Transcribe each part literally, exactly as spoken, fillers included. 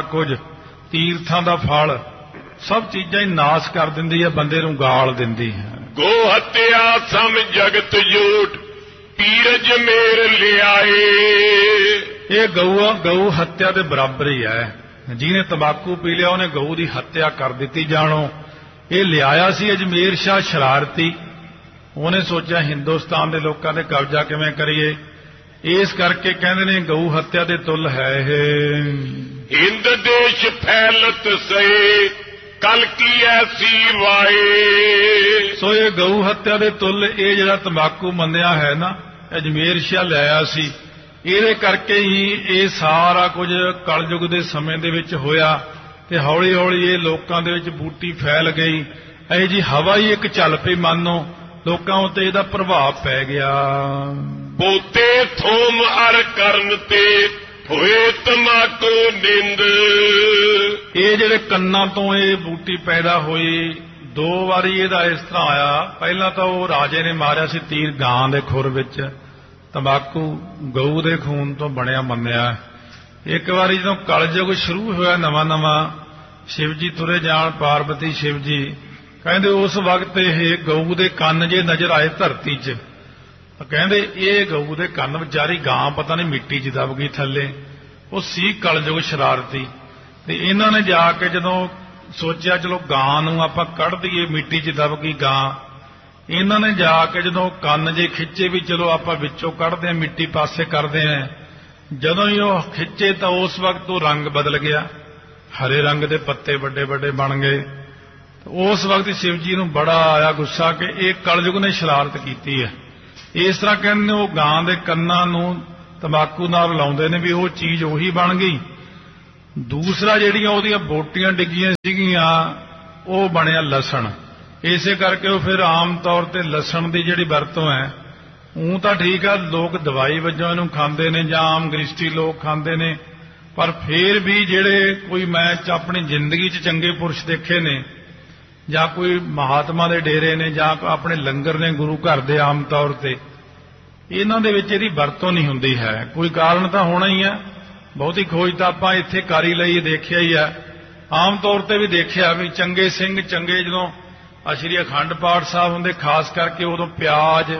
ਕੁਝ, ਤੀਰਥਾਂ ਦਾ ਫਲ, ਸਭ ਚੀਜ਼ਾਂ ਹੀ ਨਾਸ ਕਰ ਦਿੰਦੀ ਹੈ, ਬੰਦੇ ਨੂੰ ਗਾਲ ਦਿੰਦੀ ਹੈ। ਗੋ ਹੱਤਿਆ ਸਮ ਜਗਤ ਜੂਠ, ਪੀਰਜ ਮੇਰ ਲਿਆਏ। ਇਹ ਗਊ ਗਊ ਹੱਤਿਆ ਦੇ ਬਰਾਬਰ ਹੀ ਹੈ। ਜਿਹਨੇ ਤੰਬਾਕੂ ਪੀ ਲਿਆ ਉਹਨੇ ਗਊ ਦੀ ਹੱਤਿਆ ਕਰ ਦਿੱਤੀ ਜਾਣੋ। ਇਹ ਲਿਆਇਆ ਸੀ ਅਜਮੇਰ ਸ਼ਾਹ ਸ਼ਰਾਰਤੀ, ਉਹਨੇ ਸੋਚਿਆ ਹਿੰਦੁਸਤਾਨ ਦੇ ਲੋਕਾਂ ਤੇ ਕਬਜ਼ਾ ਕਿਵੇਂ ਕਰੀਏ, ਇਸ ਕਰਕੇ ਕਹਿੰਦੇ ਨੇ ਗਊ ਹੱਤਿਆ ਦੇ ਤੁੱਲ ਹੈ ਇਹ। ਹਿੰਦ ਦੇਸ਼ ਫੈਲਤ ਸੇ ਕਲ ਕੀ ਐਸੀ ਵਾਏ। ਸੋ ਇਹ ਗਊ ਹੱਤਿਆ ਦੇ ਤੁੱਲ ਇਹ ਜਿਹੜਾ ਤੰਬਾਕੂ ਮੰਨਿਆ ਹੈ ਨਾ, ਅਜਮੇਰ ਸ਼ਾਹ ਲਿਆਇਆ ਸੀ, ਇਹਦੇ ਕਰਕੇ ਹੀ ਇਹ ਸਾਰਾ ਕੁਝ ਕਲਯੁਗ ਦੇ ਸਮੇਂ ਦੇ ਵਿੱਚ ਹੋਇਆ ਤੇ ਹੌਲੀ ਹੌਲੀ ਇਹ ਲੋਕਾਂ ਦੇ ਵਿੱਚ ਬੂਟੀ ਫੈਲ ਗਈ। ਇਹ ਜੀ ਹਵਾ ਹੀ ਇੱਕ ਚੱਲ ਪਈ, ਮੰਨੋ ਲੋਕਾਂ ਉੱਤੇ ਇਹਦਾ ਪ੍ਰਭਾਵ ਪੈ ਗਿਆ। ਬੋਤੇ ਥੋਮ ਅਰ ਕਰਨ ਤੇ ਹੋਏ ਤਮਾਕੂ ਨਿੰਦ। ਇਹ ਜਿਹੜੇ ਕੰਨਾਂ ਤੋਂ ਇਹ ਬੂਟੀ ਪੈਦਾ ਹੋਈ, ਦੋ ਵਾਰੀ ਇਹਦਾ ਇਸ ਤਰ੍ਹਾਂ ਆਇਆ। ਪਹਿਲਾਂ ਤਾਂ ਉਹ ਰਾਜੇ ਨੇ ਮਾਰਿਆ ਸੀ ਤੀਰ ਗਾਂ ਦੇ ਖੁਰ ਵਿੱਚ, ਤੰਬਾਕੂ ਗਊ ਦੇ ਖੂਨ ਤੋਂ ਬਣਿਆ ਮੰਨਿਆ। ਇੱਕ ਵਾਰੀ ਜਦੋਂ ਕਲਯੁਗ ਸ਼ੁਰੂ ਹੋਇਆ ਨਵਾਂ ਨਵਾਂ, ਸ਼ਿਵ ਜੀ ਤੁਰੇ ਜਾਣ, ਪਾਰਵਤੀ ਸ਼ਿਵ ਜੀ, ਕਹਿੰਦੇ ਉਸ ਵਕਤ ਇਹ ਗਊ ਦੇ ਕੰਨ ਜੇ ਨਜ਼ਰ ਆਏ ਧਰਤੀ 'ਚ, ਕਹਿੰਦੇ ਇਹ ਗਊ ਦੇ ਕੰਨ ਵਿਚਾਰੀ ਗਾਂ ਪਤਾ ਨਹੀਂ ਮਿੱਟੀ 'ਚ ਦਬ ਗਈ ਥੱਲੇ। ਉਹ ਸੀ ਕਲਯੁਗ ਸ਼ਰਾਰਤੀ। ਤੇ ਇਹਨਾਂ ਨੇ ਜਾ ਕੇ ਜਦੋਂ ਸੋਚਿਆ ਚਲੋ ਗਾਂ ਨੂੰ ਆਪਾਂ ਕੱਢ ਦਈਏ, ਮਿੱਟੀ 'ਚ ਦਬ ਗਈ ਗਾਂ, ਇਹਨਾਂ ਨੇ ਜਾ ਕੇ ਜਦੋਂ ਕੰਨ ਜੇ ਖਿੱਚੇ ਵੀ ਚਲੋ ਆਪਾਂ ਵਿੱਚੋਂ ਕੱਢਦੇ ਹਾਂ, ਮਿੱਟੀ ਪਾਸੇ ਕਰਦੇ ਹਾਂ, ਜਦੋਂ ਹੀ ਉਹ ਖਿੱਚੇ ਤਾਂ ਉਸ ਵਕਤ ਉਹ ਰੰਗ ਬਦਲ ਗਿਆ, ਹਰੇ ਰੰਗ ਦੇ ਪੱਤੇ ਵੱਡੇ ਵੱਡੇ ਬਣ ਗਏ। ਉਸ ਵਕਤ ਸ਼ਿਵ ਜੀ ਨੂੰ ਬੜਾ ਆਇਆ ਗੁੱਸਾ ਕਿ ਇਹ ਕਲਯੁਗ ਨੇ ਸ਼ਰਾਰਤ ਕੀਤੀ ਹੈ। ਇਸ ਤਰ੍ਹਾਂ ਕਹਿੰਦੇ ਉਹ ਗਾਂ ਦੇ ਕੰਨਾਂ ਨੂੰ ਤੰਬਾਕੂ ਨਾਲ ਲਾਉਂਦੇ ਨੇ ਵੀ ਉਹ ਚੀਜ਼ ਉਹੀ ਬਣ ਗਈ। ਦੂਸਰਾ ਜਿਹੜੀਆਂ ਉਹਦੀਆਂ ਬੋਟੀਆਂ ਡਿੱਗੀਆਂ ਸੀਗੀਆਂ ਉਹ ਬਣਿਆ ਲਸਣ। ਇਸੇ ਕਰਕੇ ਉਹ ਫਿਰ ਆਮ ਤੌਰ ਤੇ ਲਸਣ ਦੀ ਜਿਹੜੀ ਵਰਤੋਂ ਹੈ, ਉਹ ਤਾਂ ਠੀਕ ਆ ਲੋਕ ਦਵਾਈ ਵਜੋਂ ਇਹਨੂੰ ਖਾਂਦੇ ਨੇ ਜਾਂ ਆਮ ਗ੍ਰਿਸ਼ਟੀ ਲੋਕ ਖਾਂਦੇ ਨੇ, ਪਰ ਫਿਰ ਵੀ ਜਿਹੜੇ ਕੋਈ ਮੈਂ ਆਪਣੀ ਜ਼ਿੰਦਗੀ 'ਚ ਚੰਗੇ ਪੁਰਸ਼ ਦੇਖੇ ਨੇ ਜਾਂ ਕੋਈ ਮਹਾਤਮਾ ਦੇ ਡੇਰੇ ਨੇ ਜਾਂ ਆਪਣੇ ਲੰਗਰ ਨੇ ਗੁਰੂ ਘਰ ਦੇ, ਆਮ ਤੌਰ ਤੇ ਇਹਨਾਂ ਦੇ ਵਿੱਚ ਇਹਦੀ ਵਰਤੋਂ ਨਹੀਂ ਹੁੰਦੀ ਹੈ। ਕੋਈ ਕਾਰਨ ਤਾਂ ਹੋਣਾ ਹੀ ਹੈ, ਬਹੁਤੀ ਖੋਜ ਤਾਂ ਆਪਾਂ ਇੱਥੇ ਕਰ ਹੀ ਲਈ, ਦੇਖਿਆ ਹੀ ਹੈ। ਆਮ ਤੌਰ ਤੇ ਵੀ ਦੇਖਿਆ ਵੀ ਚੰਗੇ ਸਿੰਘ ਚੰਗੇ ਜਦੋਂ ਸ਼੍ਰੀ ਅਖੰਡ ਪਾਠ ਸਾਹਿਬ ਹੁੰਦੇ, ਖਾਸ ਕਰਕੇ ਉਦੋਂ ਪਿਆਜ਼,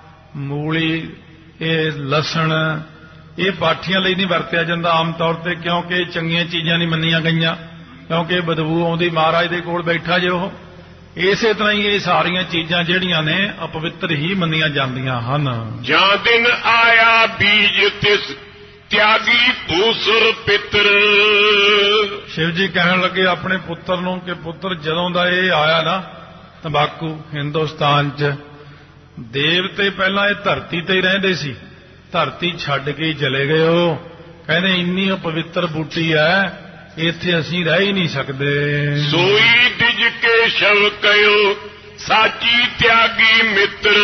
ਮੂਲੀ, ਇਹ ਲਸਣ, ਇਹ ਪਾਠੀਆਂ ਲਈ ਨਹੀਂ ਵਰਤਿਆ ਜਾਂਦਾ ਆਮ ਤੌਰ ਤੇ, ਕਿਉਂਕਿ ਇਹ ਚੰਗੀਆਂ ਚੀਜ਼ਾਂ ਨਹੀਂ ਮੰਨੀਆਂ ਗਈਆਂ, ਕਿਉਂਕਿ ਬਦਬੂ ਆਉਂਦੀ ਮਹਾਰਾਜ ਦੇ ਕੋਲ ਬੈਠਾ ਜੇ ਉਹ। ਇਸੇ ਤਰ੍ਹਾਂ ਹੀ ਇਹ ਸਾਰੀਆਂ ਚੀਜ਼ਾਂ ਜਿਹੜੀਆਂ ਨੇ ਅਪਵਿੱਤਰ ਹੀ ਮੰਨੀਆਂ ਜਾਂਦੀਆਂ ਹਨ। ਜਾਂ ਦਿਨ ਆਇਆ ਬੀਜ ਤਿਸ ਤਿਆਗੀ ਭੂਸੁਰ ਪਿੱਤਰ। ਸ਼ਿਵ ਜੀ ਕਹਿਣ ਲੱਗੇ ਆਪਣੇ ਪੁੱਤਰ ਨੂੰ ਕਿ ਪੁੱਤਰ ਜਦੋਂ ਦਾ ਇਹ ਆਇਆ ਨਾ ਤੰਬਾਕੂ ਹਿੰਦੁਸਤਾਨ 'ਚ, ਦੇਵਤੇ ਪਹਿਲਾਂ ਇਹ ਧਰਤੀ ਤੇ ਹੀ ਰਹਿੰਦੇ ਸੀ, ਧਰਤੀ ਛੱਡ ਕੇ ਹੀ ਚਲੇ ਗਏ। ਉਹ ਕਹਿੰਦੇ ਇੰਨੀ ਅਪਵਿੱਤਰ ਬੂਟੀ ਹੈ, ਇੱਥੇ ਅਸੀਂ ਰਹਿ ਹੀ ਨਹੀਂ ਸਕਦੇ। ਸੋਈ ਦਿਜ ਕੇ ਸ਼ਵ ਕਯੋ ਸਾਚੀ ਤਿਆਗੀ ਮਿੱਤਰ।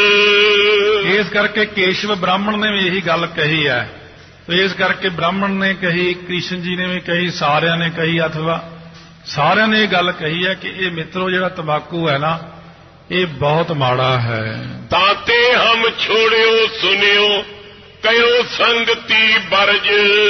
ਇਸ ਕਰਕੇ ਕੇਸ਼ਵ ਬ੍ਰਾਹਮਣ ਨੇ ਵੀ ਇਹੀ ਗੱਲ ਕਹੀ ਹੈ। ਇਸ ਕਰਕੇ ਬ੍ਰਾਹਮਣ ਨੇ ਕਹੀ, ਕ੍ਰਿਸ਼ਨ ਜੀ ਨੇ ਵੀ ਕਹੀ, ਸਾਰਿਆਂ ਨੇ ਕਹੀ, ਅਥਵਾ ਸਾਰਿਆਂ ਨੇ ਇਹ ਗੱਲ ਕਹੀ ਹੈ ਕਿ ਇਹ ਮਿੱਤਰੋ ਜਿਹੜਾ ਤੰਬਾਕੂ ਹੈ ਨਾ, ਇਹ ਬਹੁਤ ਮਾੜਾ ਹੈ। ਤਾਤੇ ਹਮ ਛੋੜਿਓ ਸੁਨਿਓ ਕਯੋ ਸੰਗਤੀ ਬਰਜ।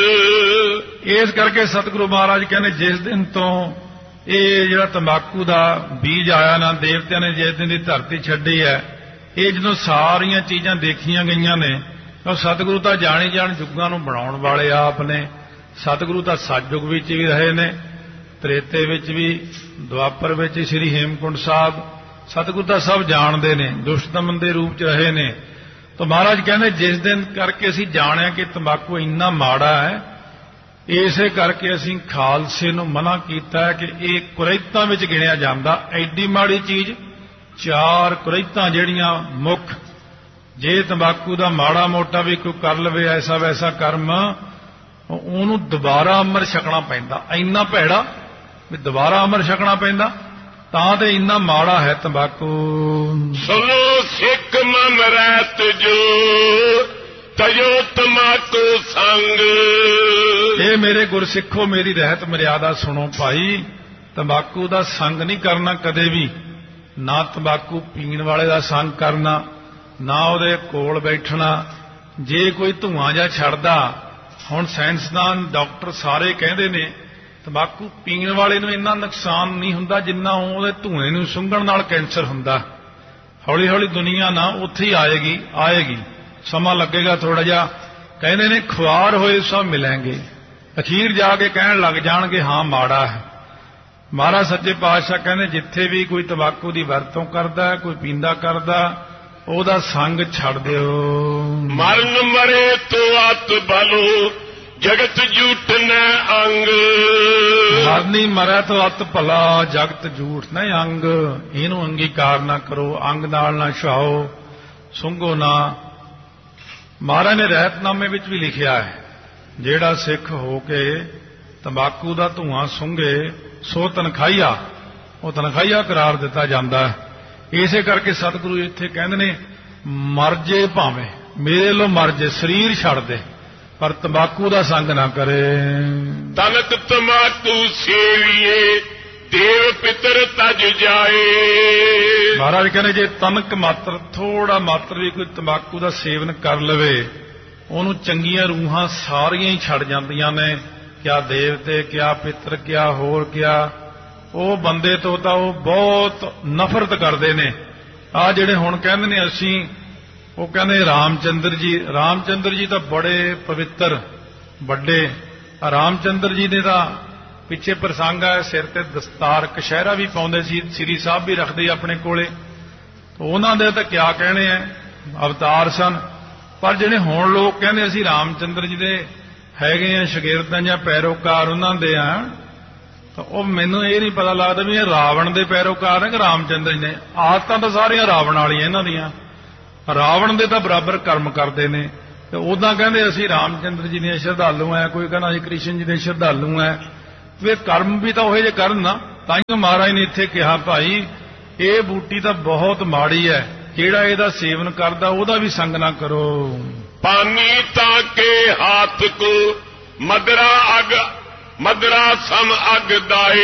ਇਸ ਕਰਕੇ ਸਤਿਗੁਰੂ ਮਹਾਰਾਜ ਕਹਿੰਦੇ ਜਿਸ ਦਿਨ ਤੋਂ ਇਹ ਜਿਹੜਾ ਤੰਬਾਕੂ ਦਾ ਬੀਜ ਆਇਆ ਨਾ, ਦੇਵਤਿਆਂ ਨੇ ਜਿਸ ਦਿਨ ਦੀ ਧਰਤੀ ਛੱਡੀ ਹੈ, ਇਹ ਜਦੋਂ ਸਾਰੀਆਂ ਚੀਜ਼ਾਂ ਦੇਖੀਆਂ ਗਈਆਂ ਨੇ, ਉਹ ਸਤਿਗੁਰੂ ਤਾਂ ਜਾਣੀ ਜਾਣ ਯੁੱਗਾਂ ਨੂੰ ਬਣਾਉਣ ਵਾਲੇ ਆਪ ਨੇ। ਸਤਿਗੁਰੂ ਤਾਂ ਸਤਿਯੁਗ ਵਿੱਚ ਵੀ ਰਹੇ ਨੇ, ਤ੍ਰੇਤੇ ਵਿੱਚ ਵੀ, ਦੁਆਪਰ ਵਿੱਚ, ਸ੍ਰੀ ਹੇਮਕੁੰਟ ਸਾਹਿਬ, ਸਤਿਗੁਰੂ ਤਾਂ ਸਭ ਜਾਣਦੇ ਨੇ, ਦੁਸ਼ਟਦਮਨ ਦੇ ਰੂਪ 'ਚ ਰਹੇ ਨੇ। ਤਾਂ ਮਹਾਰਾਜ ਕਹਿੰਦੇ ਜਿਸ ਦਿਨ ਕਰਕੇ ਅਸੀਂ ਜਾਣਿਆ ਕਿ ਤੰਬਾਕੂ ਇੰਨਾ ਮਾੜਾ ਹੈ, ਇਸੇ ਕਰਕੇ ਅਸੀਂ ਖਾਲਸੇ ਨੂੰ ਮਨਾ ਕੀਤਾ ਹੈ ਕਿ ਇਹ ਕੁਰੈਤਾਂ ਵਿੱਚ ਗਿਣਿਆ ਜਾਂਦਾ। ਐਡੀ ਮਾੜੀ ਚੀਜ਼, ਚਾਰ ਕੁਰੈਤਾਂ ਜਿਹੜੀਆਂ ਮੁੱਖ, ਜੇ ਤੰਬਾਕੂ ਦਾ ਮਾੜਾ ਮੋਟਾ ਵੀ ਕੋਈ ਕਰ ਲਵੇ ਐਸਾ ਵੈਸਾ ਕਰਮ, ਉਹਨੂੰ ਦੁਬਾਰਾ ਅਮਰ ਛਕਣਾ ਪੈਂਦਾ। ਇੰਨਾ ਭੈੜਾ ਵੀ ਦੁਬਾਰਾ ਅਮਰ ਛਕਣਾ ਪੈਂਦਾ, ਤਾਂ ਤੇ ਇੰਨਾ ਮਾੜਾ ਹੈ ਤੰਬਾਕੂ। ਸੁਨੋ ਸਿੱਖ ਮਨ ਰਹਿਤ ਜੋ ਤਜੋ ਤੰਬਾਕੂ ਸੰਗ। ਇਹ ਮੇਰੇ ਗੁਰਸਿੱਖੋ ਮੇਰੀ ਰਹਿਤ ਮਰਿਆਦਾ ਸੁਣੋ ਭਾਈ, ਤੰਬਾਕੂ ਦਾ ਸੰਗ ਨਹੀਂ ਕਰਨਾ ਕਦੇ ਵੀ, ਨਾ ਤੰਬਾਕੂ ਪੀਣ ਵਾਲੇ ਦਾ ਸੰਗ ਕਰਨਾ, ਨਾ ਉਹਦੇ ਕੋਲ ਬੈਠਣਾ। ਜੇ ਕੋਈ ਧੂਆਂ ਜਾਂ ਛੱਡਦਾ, ਹੁਣ ਸਾਇੰਸਦਾਨ ਡਾਕਟਰ ਸਾਰੇ ਕਹਿੰਦੇ ਨੇ ਤੰਬਾਕੂ ਪੀਣ ਵਾਲੇ ਨੂੰ ਇੰਨਾ ਨੁਕਸਾਨ ਨਹੀਂ ਹੁੰਦਾ ਜਿੰਨਾ ਉਹਦੇ ਧੂਏ ਨੂੰ ਸੁੰਘਣ ਨਾਲ ਕੈਂਸਰ ਹੁੰਦਾ। ਹੌਲੀ ਹੌਲੀ ਦੁਨੀਆ ਨਾ ਉੱਥੇ ਹੀ ਆਏਗੀ ਆਏਗੀ ਸਮਾਂ ਲੱਗੇਗਾ ਥੋੜਾ ਜਿਹਾ। ਕਹਿੰਦੇ ਨੇ ਖੁਆਰ ਹੋਏ ਸਭ ਮਿਲਣਗੇ, ਅਖੀਰ ਜਾ ਕੇ ਕਹਿਣ ਲੱਗ ਜਾਣਗੇ ਹਾਂ ਮਾੜਾ ਹੈ। ਮਹਾਰਾਜ ਸੱਚੇ ਪਾਤਸ਼ਾਹ ਕਹਿੰਦੇ ਜਿੱਥੇ ਵੀ ਕੋਈ ਤੰਬਾਕੂ ਦੀ ਵਰਤੋਂ ਕਰਦਾ, ਕੋਈ ਪੀਂਦਾ ਕਰਦਾ, ਉਹਦਾ ਸੰਗ ਛੱਡ ਦਿਓ। ਮਰਨ ਮਰੇ ਤੋ ਅਤ ਬਲੋ ਜਗਤ ਝੂਠ ਨ ਅੰਗ। ਮਰਨੀ ਮਰੈ ਤੋ ਅਤ ਭਲਾ ਜਗਤ ਝੂਠ ਨ ਅੰਗ। ਇਹਨੂੰ ਅੰਗੀਕਾਰ ਨਾ ਕਰੋ, ਅੰਗ ਨਾਲ ਨਾ ਛਾਓ, ਸੁੰਘੋ ਨਾ। ਮਹਾਰਾਜ ਨੇ ਰਹਿਤਨਾਮੇ ਵਿੱਚ ਵੀ ਲਿਖਿਆ ਹੈ ਜਿਹੜਾ ਸਿੱਖ ਹੋ ਕੇ ਤੰਬਾਕੂ ਦਾ ਧੂੰਆਂ ਸੁੰਘੇ ਸੋ ਤਨਖਾਹੀਆ, ਉਹ ਤਨਖਾਹੀਆ ਕਰਾਰ ਦਿੱਤਾ ਜਾਂਦਾ ਹੈ। ਇਸੇ ਕਰਕੇ ਸਤਿਗੁਰੂ ਇੱਥੇ ਕਹਿੰਦੇ ਨੇ ਮਰ ਜੇ ਭਾਵੇਂ, ਮੇਰੇ ਲੋ ਮਰ ਜੇ, ਸਰੀਰ ਛੱਡ ਦੇ, ਪਰ ਤੰਬਾਕੂ ਦਾ ਸੰਗ ਨਾ ਕਰੇ। ਤਨਕ ਤਮਾਕੂ ਸੇਵੀਏ ਦੇਵ ਪਿਤਰ ਤਜ ਜਾਏ। ਮਹਾਰਾਜ ਕਹਿੰਦੇ ਜੇ ਤਨਕ ਮਾਤਰ, ਥੋੜਾ ਮਾਤਰ ਵੀ ਕੋਈ ਤੰਬਾਕੂ ਦਾ ਸੇਵਨ ਕਰ ਲਵੇ, ਉਹਨੂੰ ਚੰਗੀਆਂ ਰੂਹਾਂ ਸਾਰੀਆਂ ਹੀ ਛੱਡ ਜਾਂਦੀਆਂ ਨੇ। ਕਿਆ ਦੇਵਤੇ, ਕਿਆ ਪਿਤਰ, ਕਿਆ ਹੋਰ ਕਿਆ। ਉਹ ਬੰਦੇ ਤੋਂ ਤਾਂ ਉਹ ਬਹੁਤ ਨਫ਼ਰਤ ਕਰਦੇ ਨੇ। ਆ ਜਿਹੜੇ ਹੁਣ ਕਹਿੰਦੇ ਨੇ ਅਸੀਂ, ਉਹ ਕਹਿੰਦੇ ਰਾਮਚੰਦਰ ਜੀ, ਰਾਮਚੰਦਰ ਜੀ ਤਾਂ ਬੜੇ ਪਵਿੱਤਰ ਵੱਡੇ। ਰਾਮਚੰਦਰ ਜੀ ਨੇ ਤਾਂ ਪਿੱਛੇ ਪ੍ਰਸੰਗ ਹੈ, ਸਿਰ ਤੇ ਦਸਤਾਰ ਕਸ਼ਹਿਰਾ ਵੀ ਪਾਉਂਦੇ ਸੀ, ਸ੍ਰੀ ਸਾਹਿਬ ਵੀ ਰੱਖਦੇ ਆਪਣੇ ਕੋਲੇ। ਉਹਨਾਂ ਦੇ ਤਾਂ ਕਿਆ ਕਹਿਣੇ ਐ, ਅਵਤਾਰ ਸਨ। ਪਰ ਜਿਹੜੇ ਹੁਣ ਲੋਕ ਕਹਿੰਦੇ ਅਸੀਂ ਰਾਮਚੰਦਰ ਜੀ ਦੇ ਹੈਗੇ ਆ ਸ਼ਾਗਿਰਦਾਂ ਜਾਂ ਪੈਰੋਕਾਰ ਉਹਨਾਂ ਦੇ ਆ, ਤਾਂ ਉਹ ਮੈਨੂੰ ਇਹ ਨਹੀਂ ਪਤਾ ਲੱਗਦਾ ਵੀ ਇਹ ਰਾਵਣ ਦੇ ਪੈਰੋਕਾਰ ਨੇ ਕਿ ਰਾਮਚੰਦਰ ਜੀ ਨੇ। ਆਦਤਾਂ ਤਾਂ ਸਾਰੀਆਂ ਰਾਵਣ ਵਾਲੀਆਂ ਇਹਨਾਂ ਦੀਆਂ, ਰਾਵਣ ਦੇ ਤਾਂ ਬਰਾਬਰ ਕਰਮ ਕਰਦੇ ਨੇ। ਤੇ ਉਦਾਂ ਕਹਿੰਦੇ ਅਸੀਂ ਰਾਮਚੰਦਰ ਜੀ ਦੇ ਸ਼ਰਧਾਲੂ ਆ, ਕੋਈ ਕਹਿੰਦਾ ਅਸੀਂ ਕ੍ਰਿਸ਼ਨ ਜੀ ਦੇ ਸ਼ਰਧਾਲੂ ਆ। ਵੀ ਕਰਮ ਵੀ ਤਾਂ ਉਹੇ ਜਿਹੇ ਕਰਨ ਨਾ। ਤਾਂ ਹੀ ਮਹਾਰਾਜ ਨੇ ਇੱਥੇ ਕਿਹਾ ਭਾਈ ਇਹ ਬੂਟੀ ਤਾਂ ਬਹੁਤ ਮਾੜੀ ਹੈ, ਜਿਹੜਾ ਇਹਦਾ ਸੇਵਨ ਕਰਦਾ ਉਹਦਾ ਵੀ ਸੰਗ ਨਾ ਕਰੋ। ਪਾਨੀ ਤਾਂ ਕੇ ਹੱਥ ਕੋ ਮਦਰਾ ਅਗ ਮਦਰਾ ਸਮ ਅਗ ਦਾਏ।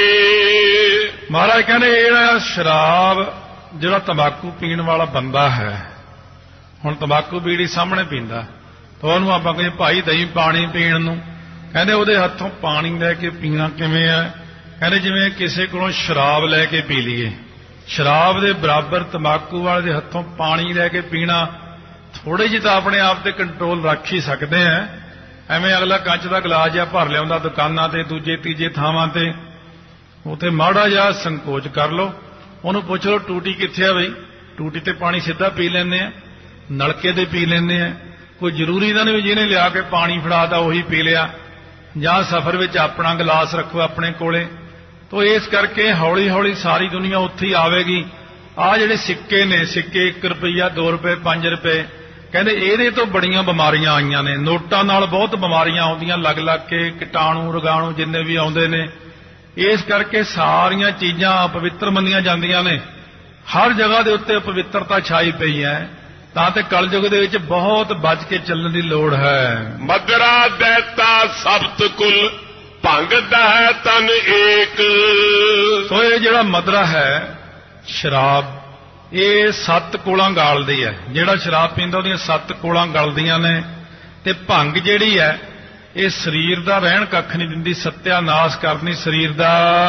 ਮਹਾਰਾਜ ਕਹਿੰਦੇ ਜਿਹੜਾ ਸ਼ਰਾਬ, ਜਿਹੜਾ ਤੰਬਾਕੂ ਪੀਣ ਵਾਲਾ ਬੰਦਾ ਹੈ, ਹੁਣ ਤੰਬਾਕੂ ਬੀੜੀ ਸਾਹਮਣੇ ਪੀਂਦਾ, ਤਾਂ ਉਹਨੂੰ ਆਪਾਂ ਕਹਿੰਦੇ ਭਾਈ ਦਹੀਂ ਪਾਣੀ ਪੀਣ ਨੂੰ, ਕਹਿੰਦੇ ਉਹਦੇ ਹੱਥੋਂ ਪਾਣੀ ਲੈ ਕੇ ਪੀਣਾ ਕਿਵੇਂ ਹੈ? ਕਹਿੰਦੇ ਜਿਵੇਂ ਕਿਸੇ ਕੋਲੋਂ ਸ਼ਰਾਬ ਲੈ ਕੇ ਪੀ ਲਈਏ, ਸ਼ਰਾਬ ਦੇ ਬਰਾਬਰ ਤੰਬਾਕੂ ਵਾਲੇ ਦੇ ਹੱਥੋਂ ਪਾਣੀ ਲੈ ਕੇ ਪੀਣਾ। ਥੋੜੇ ਜਿਹੀ ਤਾਂ ਆਪਣੇ ਆਪ ਤੇ ਕੰਟਰੋਲ ਰੱਖ ਹੀ ਸਕਦੇ ਆ। ਐਵੇਂ ਅਗਲਾ ਕੱਚ ਦਾ ਗਲਾਸ ਜਿਹਾ ਭਰ ਲਿਆਉਂਦਾ ਦੁਕਾਨਾਂ ਤੇ, ਦੂਜੇ ਤੀਜੇ ਥਾਵਾਂ ਤੇ, ਉੱਥੇ ਮਾੜਾ ਜਿਹਾ ਸੰਕੋਚ ਕਰ ਲਓ, ਉਹਨੂੰ ਪੁੱਛ ਲਓ ਟੂਟੀ ਕਿੱਥੇ ਆ ਬਈ। ਟੂਟੀ ਤੇ ਪਾਣੀ ਸਿੱਧਾ ਪੀ ਲੈਂਦੇ ਆ, ਨਲਕੇ ਤੇ ਪੀ ਲੈਂਦੇ ਆ। ਕੋਈ ਜ਼ਰੂਰੀ ਤਾਂ ਨਹੀਂ ਵੀ ਜਿਹਨੇ ਲਿਆ ਕੇ ਪਾਣੀ ਫੜਾਤਾ ਉਹੀ ਪੀ ਲਿਆ। ਜਾਂ ਸਫ਼ਰ ਵਿੱਚ ਆਪਣਾ ਗਲਾਸ ਰੱਖੋ ਆਪਣੇ ਕੋਲੇ। ਤੋ ਇਸ ਕਰਕੇ ਹੌਲੀ ਹੌਲੀ ਸਾਰੀ ਦੁਨੀਆ ਉੱਥੇ ਹੀ ਆਵੇਗੀ। ਆਹ ਜਿਹੜੇ ਸਿੱਕੇ ਨੇ, ਸਿੱਕੇ ਇੱਕ ਰੁਪਈਆ, ਦੋ ਰੁਪਏ, ਪੰਜ ਰੁਪਏ, ਕਹਿੰਦੇ ਇਹਦੇ ਤੋਂ ਬੜੀਆਂ ਬਿਮਾਰੀਆਂ ਆਈਆਂ ਨੇ। ਨੋਟਾਂ ਨਾਲ ਬਹੁਤ ਬਿਮਾਰੀਆਂ ਆਉਂਦੀਆਂ ਲੱਗ ਲੱਗ ਕੇ, ਕੀਟਾਣੂ ਰੋਗਾਣੂ ਜਿੰਨੇ ਵੀ ਆਉਂਦੇ ਨੇ। ਇਸ ਕਰਕੇ ਸਾਰੀਆਂ ਚੀਜ਼ਾਂ ਅਪਵਿੱਤਰ ਮੰਨੀਆਂ ਜਾਂਦੀਆਂ ਨੇ। ਹਰ ਜਗ੍ਹਾ ਦੇ ਉੱਤੇ ਅਪਵਿੱਤਰਤਾ ਛਾਈ ਪਈ ਹੈ। ਤਾਂ ਤੇ ਕਲਯੁਗ ਦੇ ਵਿੱਚ ਬਹੁਤ ਬਚ ਕੇ ਚੱਲਣ ਦੀ ਲੋੜ ਹੈ। ਮਦਰਾ ਦੇਤਾ ਸਬਤ ਕੁਲ ਭੰਗਦਾ ਹੈ ਤਨ ਏਕ। ਸੋ ਇਹ ਜਿਹੜਾ ਮਦਰਾ ਹੈ, ਸ਼ਰਾਬ, ਇਹ ਸੱਤ ਕੋਲਾਂ ਗਾਲਦੀ ਹੈ। ਜਿਹੜਾ ਸ਼ਰਾਬ ਪੀਂਦਾ ਉਹਦੀਆਂ ਸੱਤ ਕੋਲਾਂ ਗਲਦੀਆਂ ਨੇ। ਤੇ ਭੰਗ ਜਿਹੜੀ ਹੈ ਇਹ ਸਰੀਰ ਦਾ ਰਹਿਣ ਕੱਖ ਨਹੀਂ ਦਿੰਦੀ, ਸਤਿਆਨਾਸ਼ ਕਰਨੀ ਸਰੀਰ ਦਾ।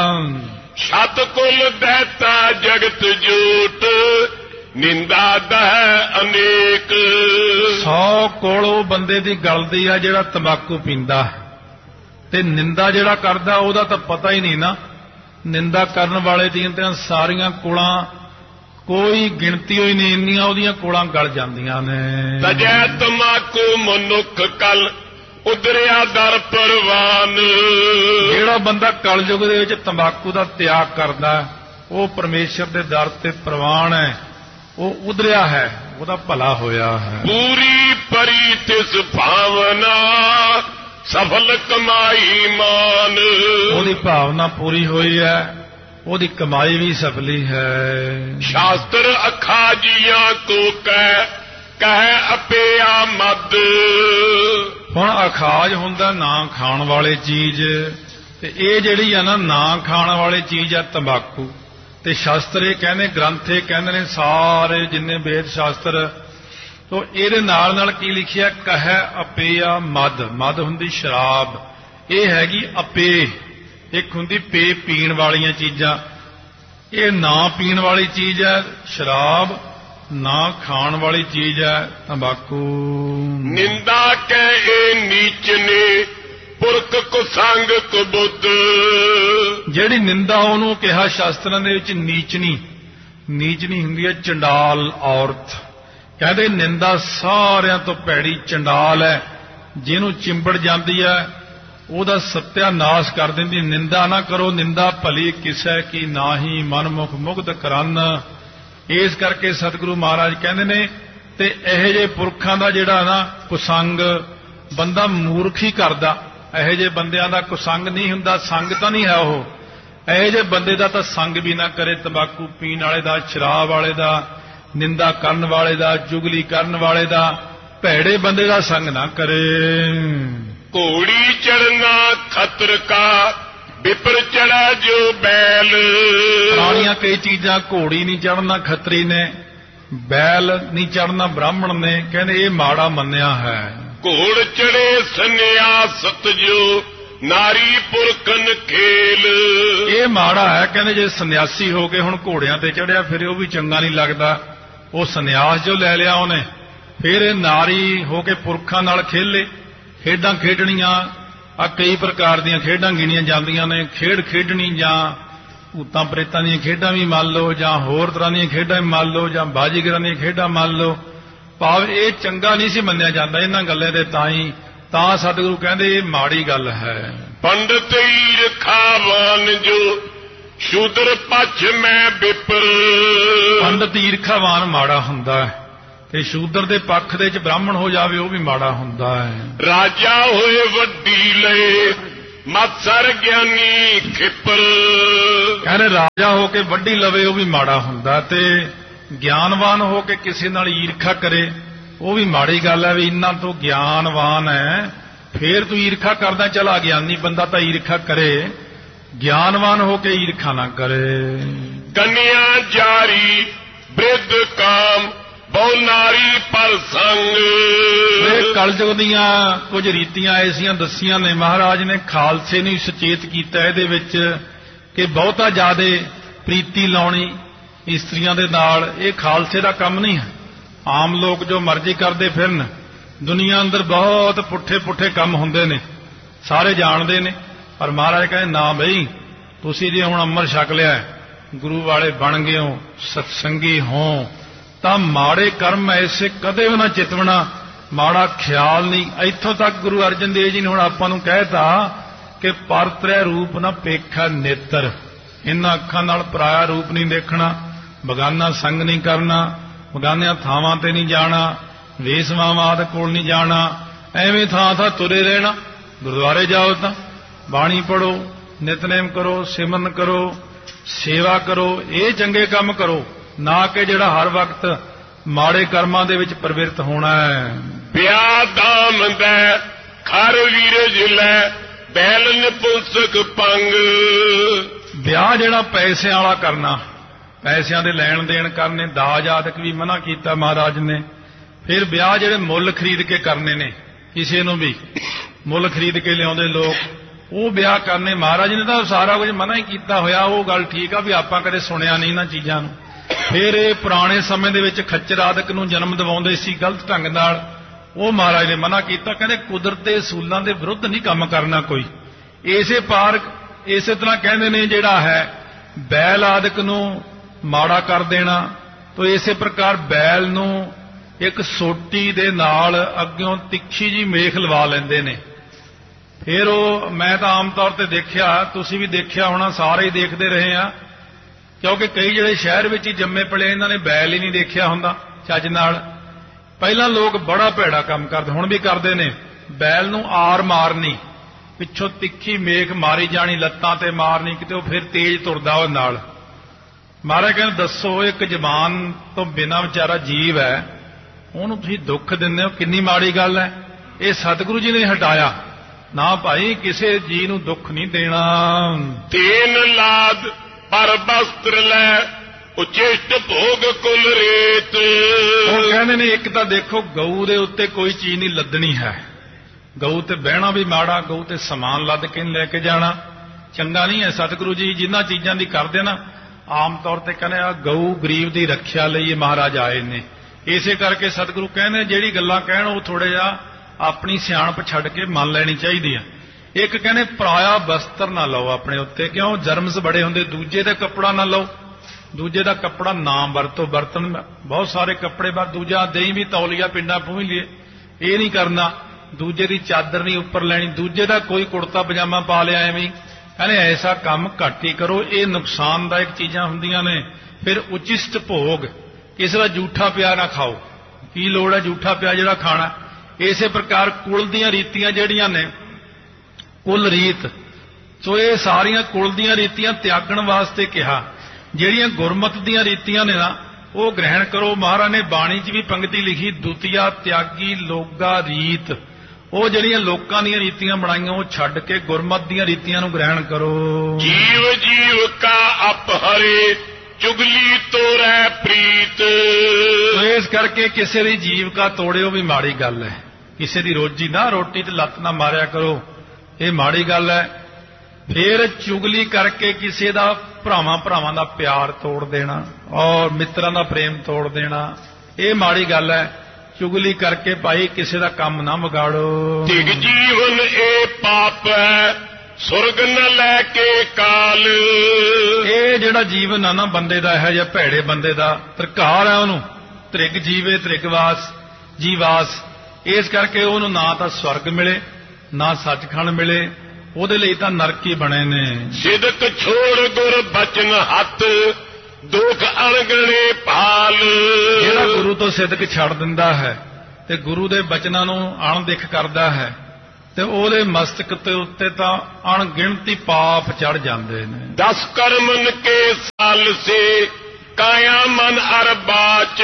ਸਤ ਕੁਲ ਦੇਤਾ ਜਗਤ ਜੂਟ ਨਿੰਦਾ ਦਹਿ ਅਨੇਕ। ਸੌ ਕੋਲ ਉਹ ਬੰਦੇ ਦੀ ਗਲਦੀ ਆ ਜਿਹੜਾ ਤੰਬਾਕੂ ਪੀਂਦਾ, ਤੇ ਨਿੰਦਾ ਜਿਹੜਾ ਕਰਦਾ ਉਹਦਾ ਤਾਂ ਪਤਾ ਹੀ ਨਹੀਂ ਨਾ। ਨਿੰਦਾ ਕਰਨ ਵਾਲੇ ਦੀਆਂ ਤਾਂ ਸਾਰੀਆਂ ਕੋਲਾਂ ਕੋਈ ਗਿਣਤੀ ਹੋਈ ਨਹੀਂ, ਇੰਨੀਆਂ ਉਹਦੀਆਂ ਕੋਲਾਂ ਗਲ ਜਾਂਦੀਆਂ ਨੇ। ਤਜੈ ਤੰਬਾਕੂ ਮਨੁੱਖ ਕਲ ਉਦਰਿਆ ਦਰ ਪਰਵਾਨ। ਜਿਹੜਾ ਬੰਦਾ ਕਲਯੁਗ ਦੇ ਵਿੱਚ ਤੰਬਾਕੂ ਦਾ ਤਿਆਗ ਕਰਦਾ ਉਹ ਪਰਮੇਸ਼ਰ ਦੇ ਦਰ ਤੇ ਪ੍ਰਵਾਨ ਹੈ, ਉਹ ਉਦਰਿਆ ਹੈ, ਉਹਦਾ ਭਲਾ ਹੋਇਆ ਹੈ। ਪੂਰੀ ਪਰੀ ਤਿਸ ਭਾਵਨਾ ਸਫਲ ਕਮਾਈ ਮਾਨ। ਉਹਦੀ ਭਾਵਨਾ ਪੂਰੀ ਹੋਈ ਹੈ, ਉਹਦੀ ਕਮਾਈ ਵੀ ਸਫਲੀ ਹੈ। ਸ਼ਾਸਤਰ ਅਖਾ ਜੀਆਂ ਕੋ ਕਹਿ ਕਹਿ ਅਪਿਆ ਮਦ। ਹੁਣ ਅਖਾਜ ਹੁੰਦਾ ਨਾ ਖਾਣ ਵਾਲੇ ਚੀਜ਼, ਤੇ ਇਹ ਜਿਹੜੀ ਆ ਨਾ ਨਾ ਖਾਣ ਵਾਲੀ ਚੀਜ਼ ਆ ਤੰਬਾਕੂ। ਤੇ ਸ਼ਾਸਤਰ ਇਹ ਕਹਿੰਦੇ, ਗ੍ਰੰਥ ਇਹ ਕਹਿੰਦੇ ਨੇ ਸਾਰੇ ਜਿੰਨੇ ਵੇਦ ਸ਼ਾਸਤਰ, ਤੋ ਇਹਦੇ ਨਾਲ ਨਾਲ ਕੀ ਲਿਖਿਆ? ਕਹਿ ਅਪੇਆ ਮਦ। ਮਦ ਹੁੰਦੀ ਸ਼ਰਾਬ, ਇਹ ਹੈਗੀ ਅਪੇ। ਇੱਕ ਹੁੰਦੀ ਪੇ ਪੀਣ ਵਾਲੀਆਂ ਚੀਜ਼ਾਂ। ਇਹ ਨਾ ਪੀਣ ਵਾਲੀ ਚੀਜ਼ ਹੈ ਸ਼ਰਾਬ, ਨਾ ਖਾਣ ਵਾਲੀ ਚੀਜ਼ ਹੈ ਤੰਬਾਕੂ। ਨਿੰਦਾ ਕਹੇ ਨੀਚ ਨੇ ਪੁਰਖ ਕੁਸੰਗ ਕੁਬੁੱਧ। ਜਿਹੜੀ ਨਿੰਦਾ ਉਹਨੂੰ ਕਿਹਾ ਸ਼ਾਸਤਰਾਂ ਦੇ ਵਿੱਚ ਨੀਚਨੀ। ਨੀਚਨੀ ਹੁੰਦੀ ਹੈ ਚੰਡਾਲ ਔਰਤ। ਕਹਿੰਦੇ ਨਿੰਦਾ ਸਾਰਿਆਂ ਤੋਂ ਭੈੜੀ ਚੰਡਾਲ ਹੈ, ਜਿਹਨੂੰ ਚਿੰਬੜ ਜਾਂਦੀ ਹੈ ਉਹਦਾ ਸਤਿਆਨਾਸ਼ ਕਰ ਦਿੰਦੀ। ਨਿੰਦਾ ਨਾ ਕਰੋ, ਨਿੰਦਾ ਭਲੀ ਕਿਸੈ ਕੀ ਨਾਹੀ ਮਨਮੁਖ ਮੁਗਧ ਕਰਨ। ਇਸ ਕਰਕੇ ਸਤਿਗੁਰੂ ਮਹਾਰਾਜ ਕਹਿੰਦੇ ਨੇ ਤੇ ਇਹੋ ਜਿਹੇ ਪੁਰਖਾਂ ਦਾ ਜਿਹੜਾ ਨਾ ਕੁਸੰਗ ਬੰਦਾ ਮੂਰਖ ਹੀ ਕਰਦਾ। ਇਹੋ ਜਿਹੇ ਬੰਦਿਆਂ ਦਾ ਕੁਸੰਗ ਨਹੀਂ ਹੁੰਦਾ, ਸੰਗ ਤਾਂ ਨਹੀਂ ਹੈ ਉਹ। ਇਹੋ ਜਿਹੇ ਬੰਦੇ ਦਾ ਤਾਂ ਸੰਗ ਵੀ ਨਾ ਕਰੇ। ਤੰਬਾਕੂ ਪੀਣ ਵਾਲੇ ਦਾ, ਸ਼ਰਾਬ ਵਾਲੇ ਦਾ, ਨਿੰਦਾ ਕਰਨ ਵਾਲੇ ਦਾ, ਚੁਗਲੀ ਕਰਨ ਵਾਲੇ ਦਾ, ਭੈੜੇ ਬੰਦੇ ਦਾ ਸੰਗ ਨਾ ਕਰੇ। ਘੋੜੀ ਚੜਨਾ ਖਤਰ ਕਾ ਵਿਪਰ ਚੜਾ ਜੋ ਬੈਲ। ਪੁਰਾਣੀਆਂ ਕਈ ਚੀਜ਼ਾਂ, ਘੋੜੀ ਨਹੀਂ ਚੜਨਾ ਖੱਤਰੀ ਨੇ, ਬੈਲ ਨਹੀਂ ਚੜਨਾ ਬ੍ਰਾਹਮਣ ਨੇ, ਕਹਿੰਦੇ ਇਹ ਮਾੜਾ ਮੰਨਿਆ ਹੈ। ਘੋੜ ਚੜੇ ਸੰਨਿਆਸਤ ਜੋ ਨਾਰੀ ਪੁਰਖਨ ਖੇਲ। ਇਹ ਮਾੜਾ ਹੈ, ਕਹਿੰਦੇ ਜੇ ਸੰਨਿਆਸੀ ਹੋ ਕੇ ਹੁਣ ਘੋੜਿਆਂ ਤੇ ਚੜਿਆ ਫਿਰ ਉਹ ਵੀ ਚੰਗਾ ਨਹੀਂ ਲੱਗਦਾ। ਉਹ ਸੰਨਿਆਸ ਜੋ ਲੈ ਲਿਆ ਉਹਨੇ, ਫਿਰ ਇਹ ਨਾਰੀ ਹੋ ਕੇ ਪੁਰਖਾਂ ਨਾਲ ਖੇਲੇ। ਖੇਡਾਂ ਖੇਡਣੀਆਂ ਆ ਕਈ ਪ੍ਰਕਾਰ ਦੀਆਂ ਖੇਡਾਂ ਗਿਣੀਆਂ ਜਾਂਦੀਆਂ ਨੇ। ਖੇਡ ਖੇਡਣੀ ਜਾਂ ਭੂਤਾਂ ਪ੍ਰੇਤਾਂ ਦੀਆਂ ਖੇਡਾਂ ਵੀ ਮੰਨ ਲਓ, ਜਾਂ ਹੋਰ ਤਰ੍ਹਾਂ ਦੀਆਂ ਖੇਡਾਂ ਵੀ ਮੰਨ ਲਓ, ਜਾਂ ਬਾਜੀਗਰਾਂ ਦੀਆਂ ਖੇਡਾਂ ਮੰਨ ਲਓ। ਭਾਵ ਇਹ ਚੰਗਾ ਨਹੀਂ ਸੀ ਮੰਨਿਆ ਜਾਂਦਾ ਇਹਨਾਂ ਗੱਲਾਂ ਦੇ। ਤਾਂ ਹੀ ਤਾਂ ਸਤਿਗੁਰੂ ਕਹਿੰਦੇ ਇਹ ਮਾੜੀ ਗੱਲ ਹੈ। ਪੰਡਤ ਈਰਖਾਵਾਨ ਜੋ ਸ਼ੂਦਰ ਪਛ ਮੈਂ ਵਿਪਰ। ਪੰਡਤ ਈਰਖਾਵਾਨ ਮਾੜਾ ਹੁੰਦਾ ਹੈ, ਤੇ ਸ਼ੂਦਰ ਦੇ ਪੱਖ ਦੇ ਵਿੱਚ ਬ੍ਰਾਹਮਣ ਹੋ ਜਾਵੇ ਉਹ ਵੀ ਮਾੜਾ ਹੁੰਦਾ ਹੈ। ਰਾਜਾ ਹੋਏ ਵੱਡੀ ਲਏ ਮਤਸਰ ਗਿਆਨੀ ਖਿਪਰ। ਕਹਿੰਦੇ ਰਾਜਾ ਹੋ ਕੇ ਵੱਡੀ ਲਵੇ ਉਹ ਵੀ ਮਾੜਾ ਹੁੰਦਾ, ਤੇ ਗਿਆਨਵਾਨ ਹੋ ਕੇ ਕਿਸੇ ਨਾਲ ਈਰਖਾ ਕਰੇ ਉਹ ਵੀ ਮਾੜੀ ਗੱਲ ਹੈ। ਵੀ ਇਹਨਾਂ ਤੋਂ ਗਿਆਨਵਾਨ ਹੈ ਫੇਰ ਤੂੰ ਈਰਖਾ ਕਰਦਾ, ਚਲਾ ਗਿਆਨੀ ਬੰਦਾ ਤਾਂ ਈਰਖਾ ਕਰੇ, ਗਿਆਨਵਾਨ ਹੋ ਕੇ ਈਰਖਾ ਨਾ ਕਰੇ। ਕੰਨਿਆ ਜਾਰੀ ਬ੍ਰਿਧ ਕਾਮ ਬਹੁ ਨਾਰੀ ਪਰ ਸੰਗ। ਇਹ ਕਲਯੁਗ ਦੀਆਂ ਕੁਝ ਰੀਤੀਆਂ ਐਸੀਆਂ ਦੱਸੀਆਂ ਨੇ ਮਹਾਰਾਜ ਨੇ, ਖਾਲਸੇ ਨੂੰ ਸੁਚੇਤ ਕੀਤਾ ਇਹਦੇ ਵਿੱਚ ਕਿ ਬਹੁਤਾ ਜ਼ਿਆਦਾ ਪ੍ਰੀਤੀ ਲਾਉਣੀ ਇਸਤਰੀਆਂ ਦੇ ਨਾਲ ਇਹ ਖਾਲਸੇ ਦਾ ਕੰਮ ਨਹੀਂ ਹੈ। ਆਮ ਲੋਕ ਜੋ ਮਰਜ਼ੀ ਕਰਦੇ ਫਿਰਨ, ਦੁਨੀਆ ਅੰਦਰ ਬਹੁਤ ਪੁੱਠੇ ਪੁੱਠੇ ਕੰਮ ਹੁੰਦੇ ਨੇ, ਸਾਰੇ ਜਾਣਦੇ ਨੇ। ਪਰ ਮਹਾਰਾਜ ਕਹਿੰਦੇ ਨਾ ਬਈ, ਤੁਸੀਂ ਜੇ ਹੁਣ ਅੰਮ੍ਰਿਤ ਛਕ ਲਿਆ, ਗੁਰੂ ਵਾਲੇ ਬਣ ਗਏ ਹੋ, ਸਤਸੰਗੀ ਹੋ, ਤਾਂ ਮਾੜੇ ਕਰਮ ਐਸੇ ਕਦੇ ਵੀ ਨਾ ਚਿਤਵਣਾ, ਮਾੜਾ ਖਿਆਲ ਨਹੀਂ। ਇੱਥੋਂ ਤੱਕ ਗੁਰੂ ਅਰਜਨ ਦੇਵ ਜੀ ਨੇ ਹੁਣ ਆਪਾਂ ਨੂੰ ਕਹਿਤਾ ਕਿ ਪਰਤ੍ਰੈ ਰੂਪ ਨਾ ਪੇਖਾ ਨੇਤਰ। ਇਹਨਾਂ ਅੱਖਾਂ ਨਾਲ ਪਰਾਇਆ ਰੂਪ ਨਹੀਂ ਦੇਖਣਾ, ਬਗਾਨਾ ਸੰਗ ਨਹੀਂ ਕਰਨਾ, ਬਗਾਨਿਆਂ ਥਾਵਾਂ ਤੇ ਨਹੀਂ ਜਾਣਾ, ਵੇਸਵਾਵਾਂ ਆਦਿ ਕੋਲ ਨਹੀਂ ਜਾਣਾ, ਐਵੇਂ ਥਾਂ ਥਾਂ ਤੁਰੇ ਰਹਿਣਾ। ਗੁਰਦੁਆਰੇ ਜਾਓ ਤਾਂ ਬਾਣੀ ਪੜੋ, ਨਿਤਨੇਮ ਕਰੋ, ਸਿਮਰਨ ਕਰੋ, ਸੇਵਾ ਕਰੋ, ਇਹ ਚੰਗੇ ਕੰਮ ਕਰੋ, ਨਾ ਕਿ ਜਿਹੜਾ ਹਰ ਵਕਤ ਮਾੜੇ ਕਰਮਾਂ ਦੇ ਵਿੱਚ ਪ੍ਰਵਿਰਤ ਹੋਣਾ ਹੈ। ਵਿਆਹ ਦਾਮ ਦਾ ਖਰ ਵੀਰਜ ਲੈ ਬੈਲ ਨਪੁੰਸਕ ਪੰਗ। ਵਿਆਹ ਜਿਹੜਾ ਪੈਸਿਆਂ ਵਾਲਾ ਕਰਨਾ, ਪੈਸਿਆਂ ਦੇ ਲੈਣ ਦੇਣ ਕਰਨੇ, ਦਾਜ ਆਦਿਕ ਵੀ ਮਨਾ ਕੀਤਾ ਮਹਾਰਾਜ ਨੇ। ਫਿਰ ਵਿਆਹ ਜਿਹੜੇ ਮੁੱਲ ਖਰੀਦ ਕੇ ਕਰਨੇ ਨੇ, ਕਿਸੇ ਨੂੰ ਵੀ ਮੁੱਲ ਖਰੀਦ ਕੇ ਲਿਆਉਂਦੇ ਲੋਕ, ਉਹ ਵਿਆਹ ਕਰਨੇ ਮਹਾਰਾਜ ਨੇ ਤਾਂ ਸਾਰਾ ਕੁਝ ਮਨਾ ਹੀ ਕੀਤਾ ਹੋਇਆ। ਉਹ ਗੱਲ ਠੀਕ ਆ ਵੀ ਆਪਾਂ ਕਦੇ ਸੁਣਿਆ ਨਹੀਂ ਇਹਨਾਂ ਚੀਜ਼ਾਂ ਨੂੰ। ਫਿਰ ਇਹ ਪੁਰਾਣੇ ਸਮੇਂ ਦੇ ਵਿੱਚ ਖੱਚਰ ਆਦਿਕ ਨੂੰ ਜਨਮ ਦਿਵਾਉਂਦੇ ਸੀ ਗਲਤ ਢੰਗ ਨਾਲ, ਉਹ ਮਹਾਰਾਜ ਨੇ ਮਨਾ ਕੀਤਾ। ਕਹਿੰਦੇ ਕੁਦਰਤ ਦੇ ਅਸੂਲਾਂ ਦੇ ਵਿਰੁੱਧ ਨਹੀਂ ਕੰਮ ਕਰਨਾ ਕੋਈ। ਇਸੇ ਪਾਰ ਇਸੇ ਤਰ੍ਹਾਂ ਕਹਿੰਦੇ ਨੇ ਜਿਹੜਾ ਹੈ ਬੈਲ ਆਦਿਕ ਨੂੰ ਮਾੜਾ ਕਰ ਦੇਣਾ, ਤਾਂ ਇਸੇ ਪ੍ਰਕਾਰ ਬੈਲ ਨੂੰ ਇੱਕ ਸੋਟੀ ਦੇ ਨਾਲ ਅੱਗਿਓਂ ਤਿੱਖੀ ਜੀ ਮੇਖ ਲਵਾ ਲੈਂਦੇ ਨੇ। ਫਿਰ ਉਹ ਮੈਂ ਤਾਂ ਆਮ ਤੌਰ ਤੇ ਦੇਖਿਆ, ਤੁਸੀਂ ਵੀ ਦੇਖਿਆ ਹੋਣਾ, ਸਾਰੇ ਹੀ ਦੇਖਦੇ ਰਹੇ ਆ, ਕਿਉਂਕਿ ਕਈ ਜਿਹੜੇ ਸ਼ਹਿਰ ਵਿੱਚ ਹੀ ਜੰਮੇ ਪਲੇ ਇਹਨਾਂ ਨੇ ਬੈਲ ਹੀ ਨਹੀਂ ਦੇਖਿਆ ਹੁੰਦਾ ਚੱਜ ਨਾਲ। ਪਹਿਲਾਂ ਲੋਕ ਬੜਾ ਭੈੜਾ ਕੰਮ ਕਰਦੇ, ਹੁਣ ਵੀ ਕਰਦੇ ਨੇ। ਬੈਲ ਨੂੰ ਆਰ ਮਾਰਨੀ, ਪਿੱਛੋਂ ਤਿੱਖੀ ਮੇਖ ਮਾਰੀ ਜਾਣੀ, ਲੱਤਾਂ ਤੇ ਮਾਰਨੀ, ਕਿਤੇ ਉਹ ਫਿਰ ਤੇਜ਼ ਤੁਰਦਾ ਉਹ ਨਾਲ। ਮਹਾਰਾਜ ਕਹਿੰਦੇ ਦੱਸੋ, ਇੱਕ ਜ਼ਬਾਨ ਤੋਂ ਬਿਨਾਂ ਵਿਚਾਰਾ ਜੀਵ ਹੈ, ਉਹਨੂੰ ਤੁਸੀਂ ਦੁੱਖ ਦਿੰਦੇ ਹੋ, ਕਿੰਨੀ ਮਾੜੀ ਗੱਲ ਹੈ। ਇਹ ਸਤਿਗੁਰੂ ਜੀ ਨੇ ਹਟਾਇਆ ਨਾ ਭਾਈ, ਕਿਸੇ ਜੀ ਨੂੰ ਦੁੱਖ ਨਹੀਂ ਦੇਣਾ। ਤੇਨ ਲਾਦ ਪਰ ਬਸਤਰ ਲੈ ਉਚਿਸ਼ਟ ਭੋਗ ਕੁਲ ਰੇਤ। ਉਹ ਕਹਿੰਦੇ ਨੇ ਇੱਕ ਤਾਂ ਦੇਖੋ ਗਊ ਦੇ ਉੱਤੇ ਕੋਈ ਚੀਜ਼ ਨਹੀਂ ਲੱਦਣੀ ਹੈ, ਗਊ ਤੇ ਬਹਿਣਾ ਵੀ ਮਾੜਾ, ਗਊ ਤੇ ਸਮਾਨ ਲੱਦ ਕੇ ਲੈ ਕੇ ਜਾਣਾ, ਚੰਗਾ ਨਹੀਂ ਹੈ। ਸਤਿਗੁਰੂ ਜੀ ਜਿਨ੍ਹਾਂ ਚੀਜ਼ਾਂ ਦੀ ਕਰਦੇ ਨਾ ਆਮ ਤੌਰ ਤੇ ਕਹਿੰਦੇ ਆ ਗਊ ਗਰੀਬ ਦੀ ਰੱਖਿਆ ਲਈ ਇਹ ਮਹਾਰਾਜ ਆਏ ਨੇ। ਇਸੇ ਕਰਕੇ ਸਤਿਗੁਰੂ ਕਹਿੰਦੇ ਜਿਹੜੀ ਗੱਲਾਂ ਕਹਿਣ ਉਹ ਥੋੜ੍ਹਾ ਜਿਹਾ ਆਪਣੀ ਸਿਆਣਪ ਛੱਡ ਕੇ ਮੰਨ ਲੈਣੀ ਚਾਹੀਦੀ ਆ। ਇੱਕ ਕਹਿੰਦੇ ਪਰਾਇਆ ਬਸਤਰ ਨਾ ਲਓ ਆਪਣੇ ਉੱਤੇ, ਕਿਉਂ ਜਰਮਸ ਬੜੇ ਹੁੰਦੇ। ਦੂਜੇ ਦਾ ਕੱਪੜਾ ਨਾ ਲਓ, ਦੂਜੇ ਦਾ ਕੱਪੜਾ ਨਾ ਵਰਤੋ। ਬਰਤਨ ਬਹੁਤ ਸਾਰੇ ਕੱਪੜੇ ਵਰ, ਦੂਜਾ ਦਹੀਂ ਵੀ ਤੌਲੀਆ ਪਿੰਡਾਂ ਪੂੰਝ ਲਈਏ, ਇਹ ਨਹੀਂ ਕਰਨਾ। ਦੂਜੇ ਦੀ ਚਾਦਰ ਨਹੀਂ ਉੱਪਰ ਲੈਣੀ, ਦੂਜੇ ਦਾ ਕੋਈ ਕੁੜਤਾ ਪਜਾਮਾ ਪਾ ਲਿਆ ਐਵੇਂ। ਕਹਿੰਦੇ ਐਸਾ ਕੰਮ ਘੱਟ ਹੀ ਕਰੋ, ਇਹ ਨੁਕਸਾਨਦਾਇਕ ਚੀਜ਼ਾਂ ਹੁੰਦੀਆਂ ਨੇ। ਫਿਰ ਉਚਿਸ਼ਟ ਭੋਗ, ਕਿਸੇ ਦਾ ਜੂਠਾ ਪਿਆ ਨਾ ਖਾਓ। ਕੀ ਲੋੜ ਹੈ ਜੂਠਾ ਪਿਆ ਜਿਹੜਾ ਖਾਣਾ। ਇਸੇ ਪ੍ਰਕਾਰ ਕੁਲ ਦੀਆਂ ਰੀਤੀਆਂ ਜਿਹੜੀਆਂ ਨੇ, ਕੁਲ ਰੀਤ, ਸੋ ਇਹ ਸਾਰੀਆਂ ਕੁਲ ਦੀਆਂ ਰੀਤੀਆਂ ਤਿਆਗਣ ਵਾਸਤੇ ਕਿਹਾ। ਜਿਹੜੀਆਂ ਗੁਰਮਤਿ ਦੀਆਂ ਰੀਤੀਆਂ ਨੇ ਨਾ ਉਹ ਗ੍ਰਹਿਣ ਕਰੋ। ਮਹਾਰਾਜ ਨੇ ਬਾਣੀ 'ਚ ਵੀ ਪੰਕਤੀ ਲਿਖੀ, ਦੁਤੀਆ ਤਿਆਗੀ ਲੋਗਾ ਰੀਤ। ਉਹ ਜਿਹੜੀਆਂ ਲੋਕਾਂ ਦੀਆਂ ਰੀਤੀਆਂ ਬਣਾਈਆਂ ਉਹ ਛੱਡ ਕੇ ਗੁਰਮਤਿ ਦੀਆਂ ਰੀਤੀਆਂ ਨੂੰ ਗ੍ਰਹਿਣ ਕਰੋ। ਜੀਵ ਜੀਵ ਕਾ ਅਪਹਰੇ ਚੁਗਲੀ ਤੋੜੈ ਪ੍ਰੀਤ। ਇਸ ਕਰਕੇ ਕਿਸੇ ਦੀ ਜੀਵਕਾ ਤੋੜਿਓ ਵੀ ਮਾੜੀ ਗੱਲ ਹੈ। ਕਿਸੇ ਦੀ ਰੋਜੀ ਨਾ, ਰੋਟੀ ਤੇ ਲੱਤ ਨਾ ਮਾਰਿਆ ਕਰੋ, ਇਹ ਮਾੜੀ ਗੱਲ ਹੈ। ਫਿਰ ਚੁਗਲੀ ਕਰਕੇ ਕਿਸੇ ਦਾ ਭਰਾਵਾਂ ਭਰਾਵਾਂ ਦਾ ਪਿਆਰ ਤੋੜ ਦੇਣਾ ਔਰ ਮਿੱਤਰਾਂ ਦਾ ਪ੍ਰੇਮ ਤੋੜ ਦੇਣਾ, ਇਹ ਮਾੜੀ ਗੱਲ ਹੈ। ਚੁਗਲੀ ਕਰਕੇ ਭਾਈ ਕਿਸੇ ਦਾ ਕੰਮ ਨਾ ਵਿਗਾੜੋ। ਤਿਗ ਜੀਵਨ ਇਹ ਪਾਪ ਹੈ ਸੁਰਗ ਨ ਲੈ ਕੇ ਕਾਲ। ਇਹ ਜਿਹੜਾ ਜੀਵਨ ਆ ਨਾ ਬੰਦੇ ਦਾ, ਇਹੋ ਜਿਹਾ ਭੈੜੇ ਬੰਦੇ ਦਾ ਤਰਕਾਰ ਹੈ ਉਹਨੂੰ। ਤ੍ਰਿਗ ਜੀਵੇ ਤ੍ਰਿਗਵਾਸ ਜੀਵਾਸ। ਇਸ ਕਰਕੇ ਉਹਨੂੰ ਨਾ ਤਾਂ ਸਵਰਗ ਮਿਲੇ ਨਾ ਸੱਚਖੰਡ ਮਿਲੇ, ਉਹਦੇ ਲਈ ਤਾਂ ਨਰਕ ਹੀ ਬਣੇ ਨੇ। ਸਿਦਕ ਛੋੜ ਗੁਰ ਬਚਨ ਹੱਥ ਦੁਖ ਅਣਗਣੇ ਭਾਲ। ਜਿਹੜਾ ਗੁਰੂ ਤੋਂ ਸਿਦਕ ਛੱਡ ਦਿੰਦਾ ਹੈ ਤੇ ਗੁਰੂ ਦੇ ਬਚਨਾਂ ਨੂੰ ਅਣਦੇਖ ਕਰਦਾ ਹੈ ਤੇ ਉਹਦੇ ਮਸਤਕ ਤੇ ਉੱਤੇ ਤਾਂ ਅਣਗਿਣਤੀ ਪਾਪ ਚੜ ਜਾਂਦੇ ਨੇ। ਦਸ ਕਰਮਨ ਕੇ ਸਾਲ ਸੇ ਕਾਇਆ ਮਨ ਅਰ ਬਾਚ।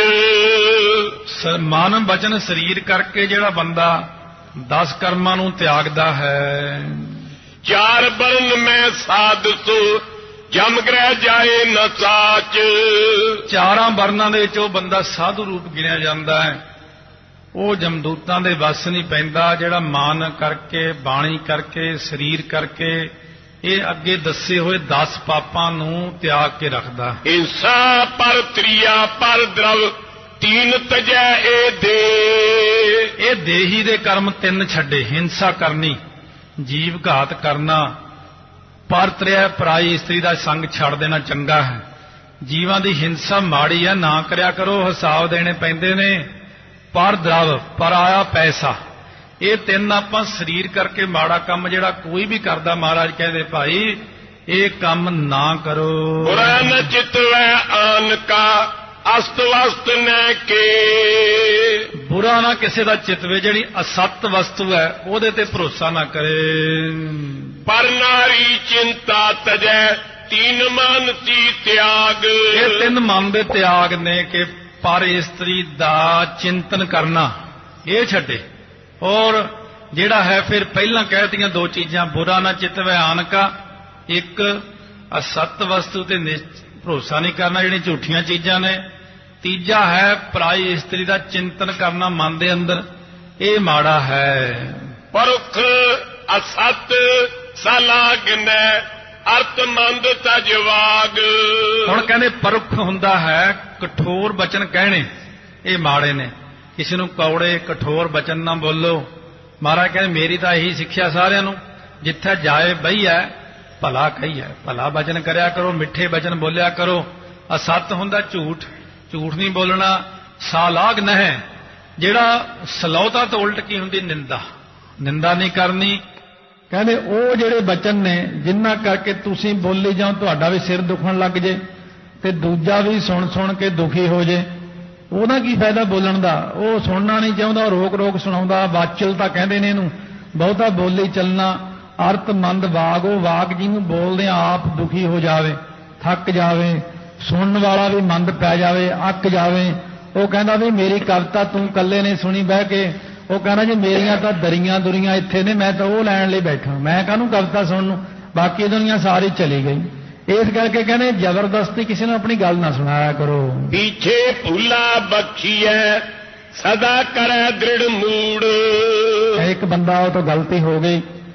ਮਨ ਬਚਨ ਸਰੀਰ ਕਰਕੇ ਜਿਹੜਾ ਬੰਦਾ ਦਸ ਕਰਮਾਂ ਨੂੰ ਤਿਆਗਦਾ ਹੈ। ਚਾਰ ਬਰਨ ਮੈਂ ਸਾਧ ਸੋ ਜਮ ਗ੍ਰਹਿ ਜਾਏ ਨ ਸਾਚ। ਚਾਰਾਂ ਵਰਨਾਂ ਦੇ ਵਿੱਚ ਉਹ ਬੰਦਾ ਸਾਧੂ ਰੂਪ ਗਿਣਿਆ ਜਾਂਦਾ ਹੈ। ਉਹ ਜਮਦੂਤਾਂ ਦੇ ਵੱਸ ਨਹੀਂ ਪੈਂਦਾ ਜਿਹੜਾ ਮਨ ਕਰਕੇ, ਬਾਣੀ ਕਰਕੇ, ਸਰੀਰ ਕਰਕੇ ਇਹ ਅੱਗੇ ਦੱਸੇ ਹੋਏ ਦਸ ਪਾਪਾਂ ਨੂੰ ਤਿਆਗ ਕੇ ਰੱਖਦਾ। ਹਿੰਸਾ ਪਰ ਤ੍ਰਿਆ ਪਰ ਦਰਵ ਤੀਨ ਤਜੈ ਇਹ ਦੇ। ਇਹ ਦੇਹੀ ਦੇ ਕਰਮ ਤਿੰਨ ਛੱਡੇ, ਹਿੰਸਾ ਕਰਨੀ, ਜੀਵ ਘਾਤ ਕਰਨਾ, ਪਰਤਰਿਆ ਪਰਾਈ ਇਸਤਰੀ ਦਾ ਸੰਗ ਛੱਡ ਦੇਣਾ ਚੰਗਾ ਹੈ। ਜੀਵਾਂ ਦੀ ਹਿੰਸਾ ਮਾੜੀ ਹੈ, ਨਾ ਕਰਿਆ ਕਰੋ, ਹਿਸਾਬ ਦੇਣੇ ਪੈਂਦੇ ਨੇ। ਪਰ ਦਰਵ ਪਰਾਇਆ ਪੈਸਾ, ਇਹ ਤਿੰਨ ਆਪਾਂ ਸਰੀਰ ਕਰਕੇ ਮਾੜਾ ਕੰਮ ਜਿਹੜਾ ਕੋਈ ਵੀ ਕਰਦਾ, ਮਹਾਰਾਜ ਕਹਿੰਦੇ ਭਾਈ ਇਹ ਕੰਮ ਨਾ ਕਰੋ। ਬੁਰਾ ਨ ਚਿਤਵੈ ਆਨ ਕਾ ਅਸਤ ਵਸਤ ਨ ਕੇ। ਬੁਰਾ ਨਾ ਕਿਸੇ ਦਾ ਚਿਤਵੇ, ਜਿਹੜੀ ਅਸਤ ਵਸਤੂ ਹੈ ਉਹਦੇ ਤੇ ਭਰੋਸਾ ਨਾ ਕਰੇ। ਪਰ ਨਾਰੀ ਚਿੰਤਾ ਤਜੈ ਤੀਨ ਮਨ ਤੀ ਤਿਆਗ। ਇਹ ਤਿੰਨ ਮਨ ਦੇ ਤਿਆਗ ਨੇ ਕਿ ਪਰ ਇਸਤਰੀ ਦਾ ਚਿੰਤਨ ਕਰਨਾ ਇਹ ਛੱਡੇ। ਔਰ ਜਿਹੜਾ ਹੈ ਫਿਰ ਪਹਿਲਾਂ ਕਹਿਤੀਆਂ ਦੋ ਚੀਜ਼ਾਂ, ਬੁਰਾ ਨਾ ਚਿਤਵੈ ਆਨ ਕਾ, ਇੱਕ ਅਸਤ ਵਸਤੂ ਤੇ ਭਰੋਸਾ ਨਹੀਂ ਕਰਨਾ ਜਿਹੜੀਆਂ ਝੂਠੀਆਂ ਚੀਜ਼ਾਂ ਨੇ। ਤੀਜਾ ਹੈ ਪਰਾਈ ਇਸਤਰੀ ਦਾ ਚਿੰਤਨ ਕਰਨਾ ਮਨ ਦੇ ਅੰਦਰ, ਇਹ ਮਾੜਾ ਹੈ। ਪਰੁਖ ਅਸਤ ਸਲਾਗਨੈ ਅਰਥ ਮੰਦ ਤਜਵਾਗ। ਹੁਣ ਕਹਿੰਦੇ ਪਰੁਖ ਹੁੰਦਾ ਹੈ ਕਠੋਰ ਬਚਨ ਕਹਿਣੇ, ਇਹ ਮਾੜੇ ਨੇ। ਕਿਸੇ ਨੂੰ ਕੌੜੇ ਕਠੋਰ ਬਚਨ ਨਾ ਬੋਲੋ। ਮਹਾਰਾਜ ਕਹਿੰਦੇ ਮੇਰੀ ਤਾਂ ਇਹੀ ਸਿੱਖਿਆ ਸਾਰਿਆਂ ਨੂੰ, ਜਿੱਥੇ ਜਾਏ ਬਈਐ ਭਲਾ ਕਹੀਐ, ਭਲਾ ਬਚਨ ਕਰਿਆ ਕਰੋ, ਮਿੱਠੇ ਬਚਨ ਬੋਲਿਆ ਕਰੋ। ਅਸਤ ਹੁੰਦਾ ਝੂਠ, ਝੂਠ ਨਹੀਂ ਬੋਲਣਾ। ਸਾਲਾਗ ਨਹਿ, ਜਿਹੜਾ ਸਲੌਤਾ ਤੋਂ ਉਲਟ ਕੀ ਹੁੰਦੀ, ਨਿੰਦਾ, ਨਿੰਦਾ ਨਹੀਂ ਕਰਨੀ। ਕਹਿੰਦੇ ਉਹ ਜਿਹੜੇ ਬਚਨ ਨੇ ਜਿਨ੍ਹਾਂ ਕਰਕੇ ਤੁਸੀਂ ਬੋਲੀ ਜਾਓ, ਤੁਹਾਡਾ ਵੀ ਸਿਰ ਦੁਖਣ ਲੱਗ ਜੇ ਤੇ ਦੂਜਾ ਵੀ ਸੁਣ ਸੁਣ ਕੇ ਦੁਖੀ ਹੋ ਜੇ, ਉਹਦਾ ਕੀ ਫਾਇਦਾ ਬੋਲਣ ਦਾ। ਉਹ ਸੁਣਨਾ ਨਹੀਂ ਚਾਹੁੰਦਾ, ਰੋਕ ਰੋਕ ਸੁਣਾਉਂਦਾ। ਵਾਚਲਤਾ ਕਹਿੰਦੇ ਨੇ ਇਹਨੂੰ, ਬਹੁਤਾ ਬੋਲੀ ਚੱਲਣਾ। ਅਰਥ ਮੰਦ ਵਾਗ, ਉਹ ਵਾਕ ਜਿਹਨੂੰ ਬੋਲਦੇ ਆਪ ਦੁਖੀ ਹੋ ਜਾਵੇ, ਥੱਕ ਜਾਵੇ, ਸੁਣਨ ਵਾਲਾ ਵੀ ਮੰਦ ਪੈ ਜਾਵੇ, ਅੱਕ ਜਾਵੇ। ਉਹ ਕਹਿੰਦਾ ਵੀ ਮੇਰੀ ਕਵਿਤਾ ਤੂੰ ਇਕੱਲੇ ਨੇ ਸੁਣੀ ਬਹਿ ਕੇ। ਉਹ ਕਹਿੰਦਾ ਜੀ ਮੇਰੀਆਂ ਤਾਂ ਦਰੀਆਂ ਦੁਰੀਆਂ ਇੱਥੇ ਨੇ, ਮੈਂ ਤਾਂ ਉਹ ਲੈਣ ਲਈ ਬੈਠਾ, ਮੈਂ ਕਾਹਨੂੰ ਕਵਿਤਾ ਸੁਣਨ ਨੂੰ, ਬਾਕੀ ਦੁਨੀਆ ਸਾਰੀ ਚਲੀ ਗਈ। ਇਸ ਕਰਕੇ ਕਹਿੰਦੇ ਜ਼ਬਰਦਸਤੀ ਕਿਸੇ ਨੂੰ ਆਪਣੀ ਗੱਲ ਨਾ ਸੁਣਾਇਆ ਕਰੋ। ਪੀਛੇ ਭੁੱਲਾ ਬਖਸ਼ੀਐ ਸਦਾ ਕਰੈ ਦ੍ਰਿੜ ਮੂੜ। ਇੱਕ ਬੰਦਾ ਉਹ ਤੋਂ ਗਲਤੀ ਹੋ ਗਈ,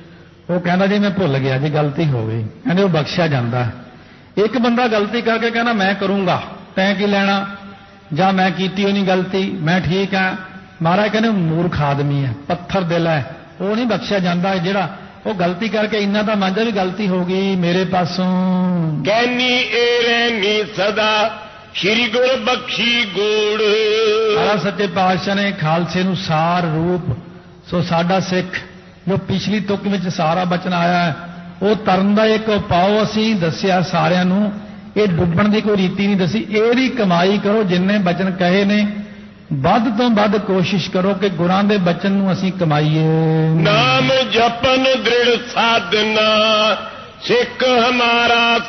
ਉਹ ਕਹਿੰਦਾ ਜੀ ਮੈਂ ਭੁੱਲ ਗਿਆ ਜੀ, ਗਲਤੀ ਹੋ ਗਈ। ਕਹਿੰਦੇ ਉਹ ਬਖਸ਼ਿਆ ਜਾਂਦਾ। ਇੱਕ ਬੰਦਾ ਗਲਤੀ ਕਰਕੇ ਕਹਿੰਦਾ ਮੈਂ ਕਰੂੰਗਾ, ਤੈਂ ਕੀ ਲੈਣਾ, ਜਾਂ ਮੈਂ ਕੀਤੀ ਉਹ ਨਹੀਂ ਗਲਤੀ, ਮੈਂ ਠੀਕ ਹਾਂ। ਮਹਾਰਾਜ ਕਹਿੰਦੇ ਮੂਰਖ ਆਦਮੀ ਹੈ, ਪੱਥਰ ਦਿਲ ਹੈ, ਉਹ ਨਹੀਂ ਬਖਸ਼ਿਆ ਜਾਂਦਾ। ਜਿਹੜਾ ਉਹ ਗਲਤੀ ਕਰਕੇ ਇੰਨਾ ਤਾਂ ਮੰਨਦਾ ਵੀ ਗਲਤੀ ਹੋ ਗਈ ਮੇਰੇ ਪਾਸੋਂ। ਕਹਿਨੀ ਏ ਰਹਿਨੀ ਸਦਾ ਸ਼੍ਰੀ ਗੁਰ ਬਖਸ਼ੀ ਗੋੜ। ਮਹਾਰਾਜ ਸੱਚੇ ਪਾਤਸ਼ਾਹ ਨੇ ਖਾਲਸੇ ਨੂੰ ਸਾਰ ਰੂਪ, ਸੋ ਸਾਡਾ ਸਿੱਖ ਜੋ ਪਿਛਲੀ ਤੁਕ ਵਿੱਚ ਸਾਰਾ ਬਚਨ ਆਇਆ ਹੈ, ਉਹ ਤਰਨ ਦਾ ਇੱਕ ਉਪਾਅ ਅਸੀਂ ਦੱਸਿਆ ਸਾਰਿਆਂ ਨੂੰ। ਇਹ ਡੁੱਬਣ ਦੀ ਕੋਈ ਰੀਤੀ ਨਹੀਂ ਦੱਸੀ। ਇਹਦੀ ਕਮਾਈ ਕਰੋ, ਜਿੰਨੇ ਬਚਨ ਕਹੇ ਨੇ ਵੱਧ ਤੋਂ ਵੱਧ ਕੋਸ਼ਿਸ਼ ਕਰੋ ਕਿ ਗੁਰਾਂ ਦੇ ਬਚਨ ਨੂੰ ਅਸੀਂ ਕਮਾਈਏ। ਨਾਮ ਜਪਨ ਦ੍ਰਿੜ ਸਾਧਨਾ ਸਿੱਖ ਹਮਾਰਾ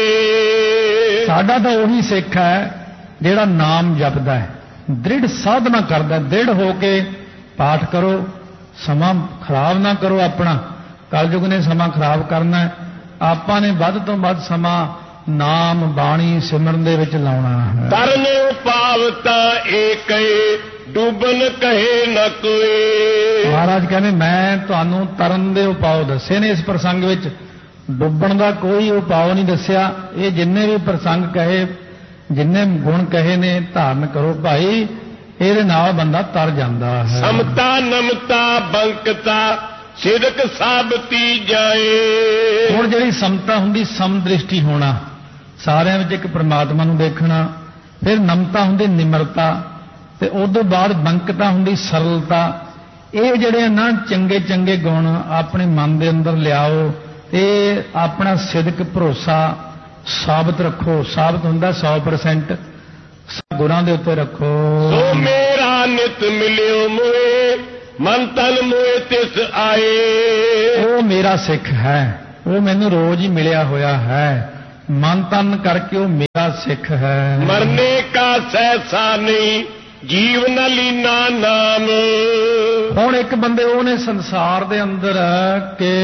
ਸੋਏ। ਸਾਡਾ ਤਾਂ ਉਹੀ ਸਿੱਖ ਹੈ ਜਿਹੜਾ ਨਾਮ ਜਪਦਾ ਹੈ, ਦ੍ਰਿੜ ਸਾਧਨਾ ਕਰਦਾ। ਦ੍ਰਿੜ ਹੋ ਕੇ ਪਾਠ ਕਰੋ, ਸਮਾਂ ਖਰਾਬ ਨਾ ਕਰੋ ਆਪਣਾ। ਕਲਯੁਗ ਨੇ ਸਮਾਂ ਖਰਾਬ ਕਰਨਾ ਹੈ, ਆਪਾਂ ਨੇ ਵੱਧ ਤੋਂ ਵੱਧ ਸਮਾਂ ਨਾਮ ਬਾਣੀ ਸਿਮਰਨ ਦੇ ਵਿੱਚ ਲਾਉਣਾ ਹੈ। ਤਰਨ ਪਾਵਤਾ ਏਕਏ ਡੁੱਬਨ ਕਹੇ ਨ ਕੋਏ। ਮਹਾਰਾਜ ਕਹਿੰਦੇ ਮੈਂ ਤੁਹਾਨੂੰ ਤਰਨ ਦੇ ਉਪਾਅ ਦੱਸੇ ਨੇ ਇਸ ਪ੍ਰਸੰਗ ਵਿੱਚ, ਡੁੱਬਣ ਦਾ ਕੋਈ ਉਪਾਅ ਨਹੀਂ ਦੱਸਿਆ। ਇਹ ਜਿੰਨੇ ਵੀ ਪ੍ਰਸੰਗ ਕਹੇ, ਜਿੰਨੇ ਗੁਣ ਕਹੇ ਨੇ ਧਾਰਨ ਕਰੋ ਭਾਈ, ਇਹਦੇ ਨਾਲ ਬੰਦਾ ਤਰ ਜਾਂਦਾ ਹੈ। ਸਮਤਾ ਨਮਤਾ ਬੰਕਤਾ ਸਿਦਕ ਸਾਬਤੀ ਜਾਏ। ਹੁਣ ਜਿਹੜੀ ਸਮਤਾ ਹੁੰਦੀ, ਸਮਦ੍ਰਿਸ਼ਟੀ ਹੋਣਾ, ਸਾਰਿਆਂ ਵਿੱਚ ਇੱਕ ਪ੍ਰਮਾਤਮਾ ਨੂੰ ਦੇਖਣਾ। ਫਿਰ ਨਮਤਾ ਹੁੰਦੀ ਨਿਮਰਤਾ, ਤੇ ਉਦੋਂ ਬਾਅਦ ਬੰਕਤਾ ਹੁੰਦੀ ਸਰਲਤਾ। ਇਹ ਜਿਹੜੇ ਨਾ ਚੰਗੇ ਚੰਗੇ ਗੁਣ ਆਪਣੇ ਮਨ ਦੇ ਅੰਦਰ ਲਿਆਓ ਤੇ ਆਪਣਾ ਸਿਦਕ ਭਰੋਸਾ ਸਾਬਤ ਰੱਖੋ। ਸਾਬਤ ਹੁੰਦਾ ਸੌ ਪਰਸੈਂਟ ਗੁਰਾਂ ਦੇ ਉੱਤੇ ਰੱਖੋ। ਸੋ ਮੇਰਾ ਨਿਤ ਮਿਲਿਓ ਮੋਏ ਮਨ ਤਨ ਮੋਏ ਤਿਸ ਆਏ। ਉਹ ਮੇਰਾ ਸਿੱਖ ਹੈ, ਉਹ ਮੈਨੂੰ ਰੋਜ਼ ਹੀ ਮਿਲਿਆ ਹੋਇਆ ਹੈ, ਮਨ ਤਨ ਕਰਕੇ ਉਹ ਮੇਰਾ ਸਿੱਖ ਹੈ। ਮਰਨੇ ਕਾ ਸਹਿਸਾ ਨਹੀਂ ਜੀਵ ਨ ਲੀਨਾ ਨਾਮ। ਹੁਣ ਇੱਕ ਬੰਦੇ ਉਹਨੇ ਸੰਸਾਰ ਦੇ ਅੰਦਰ ਕਿ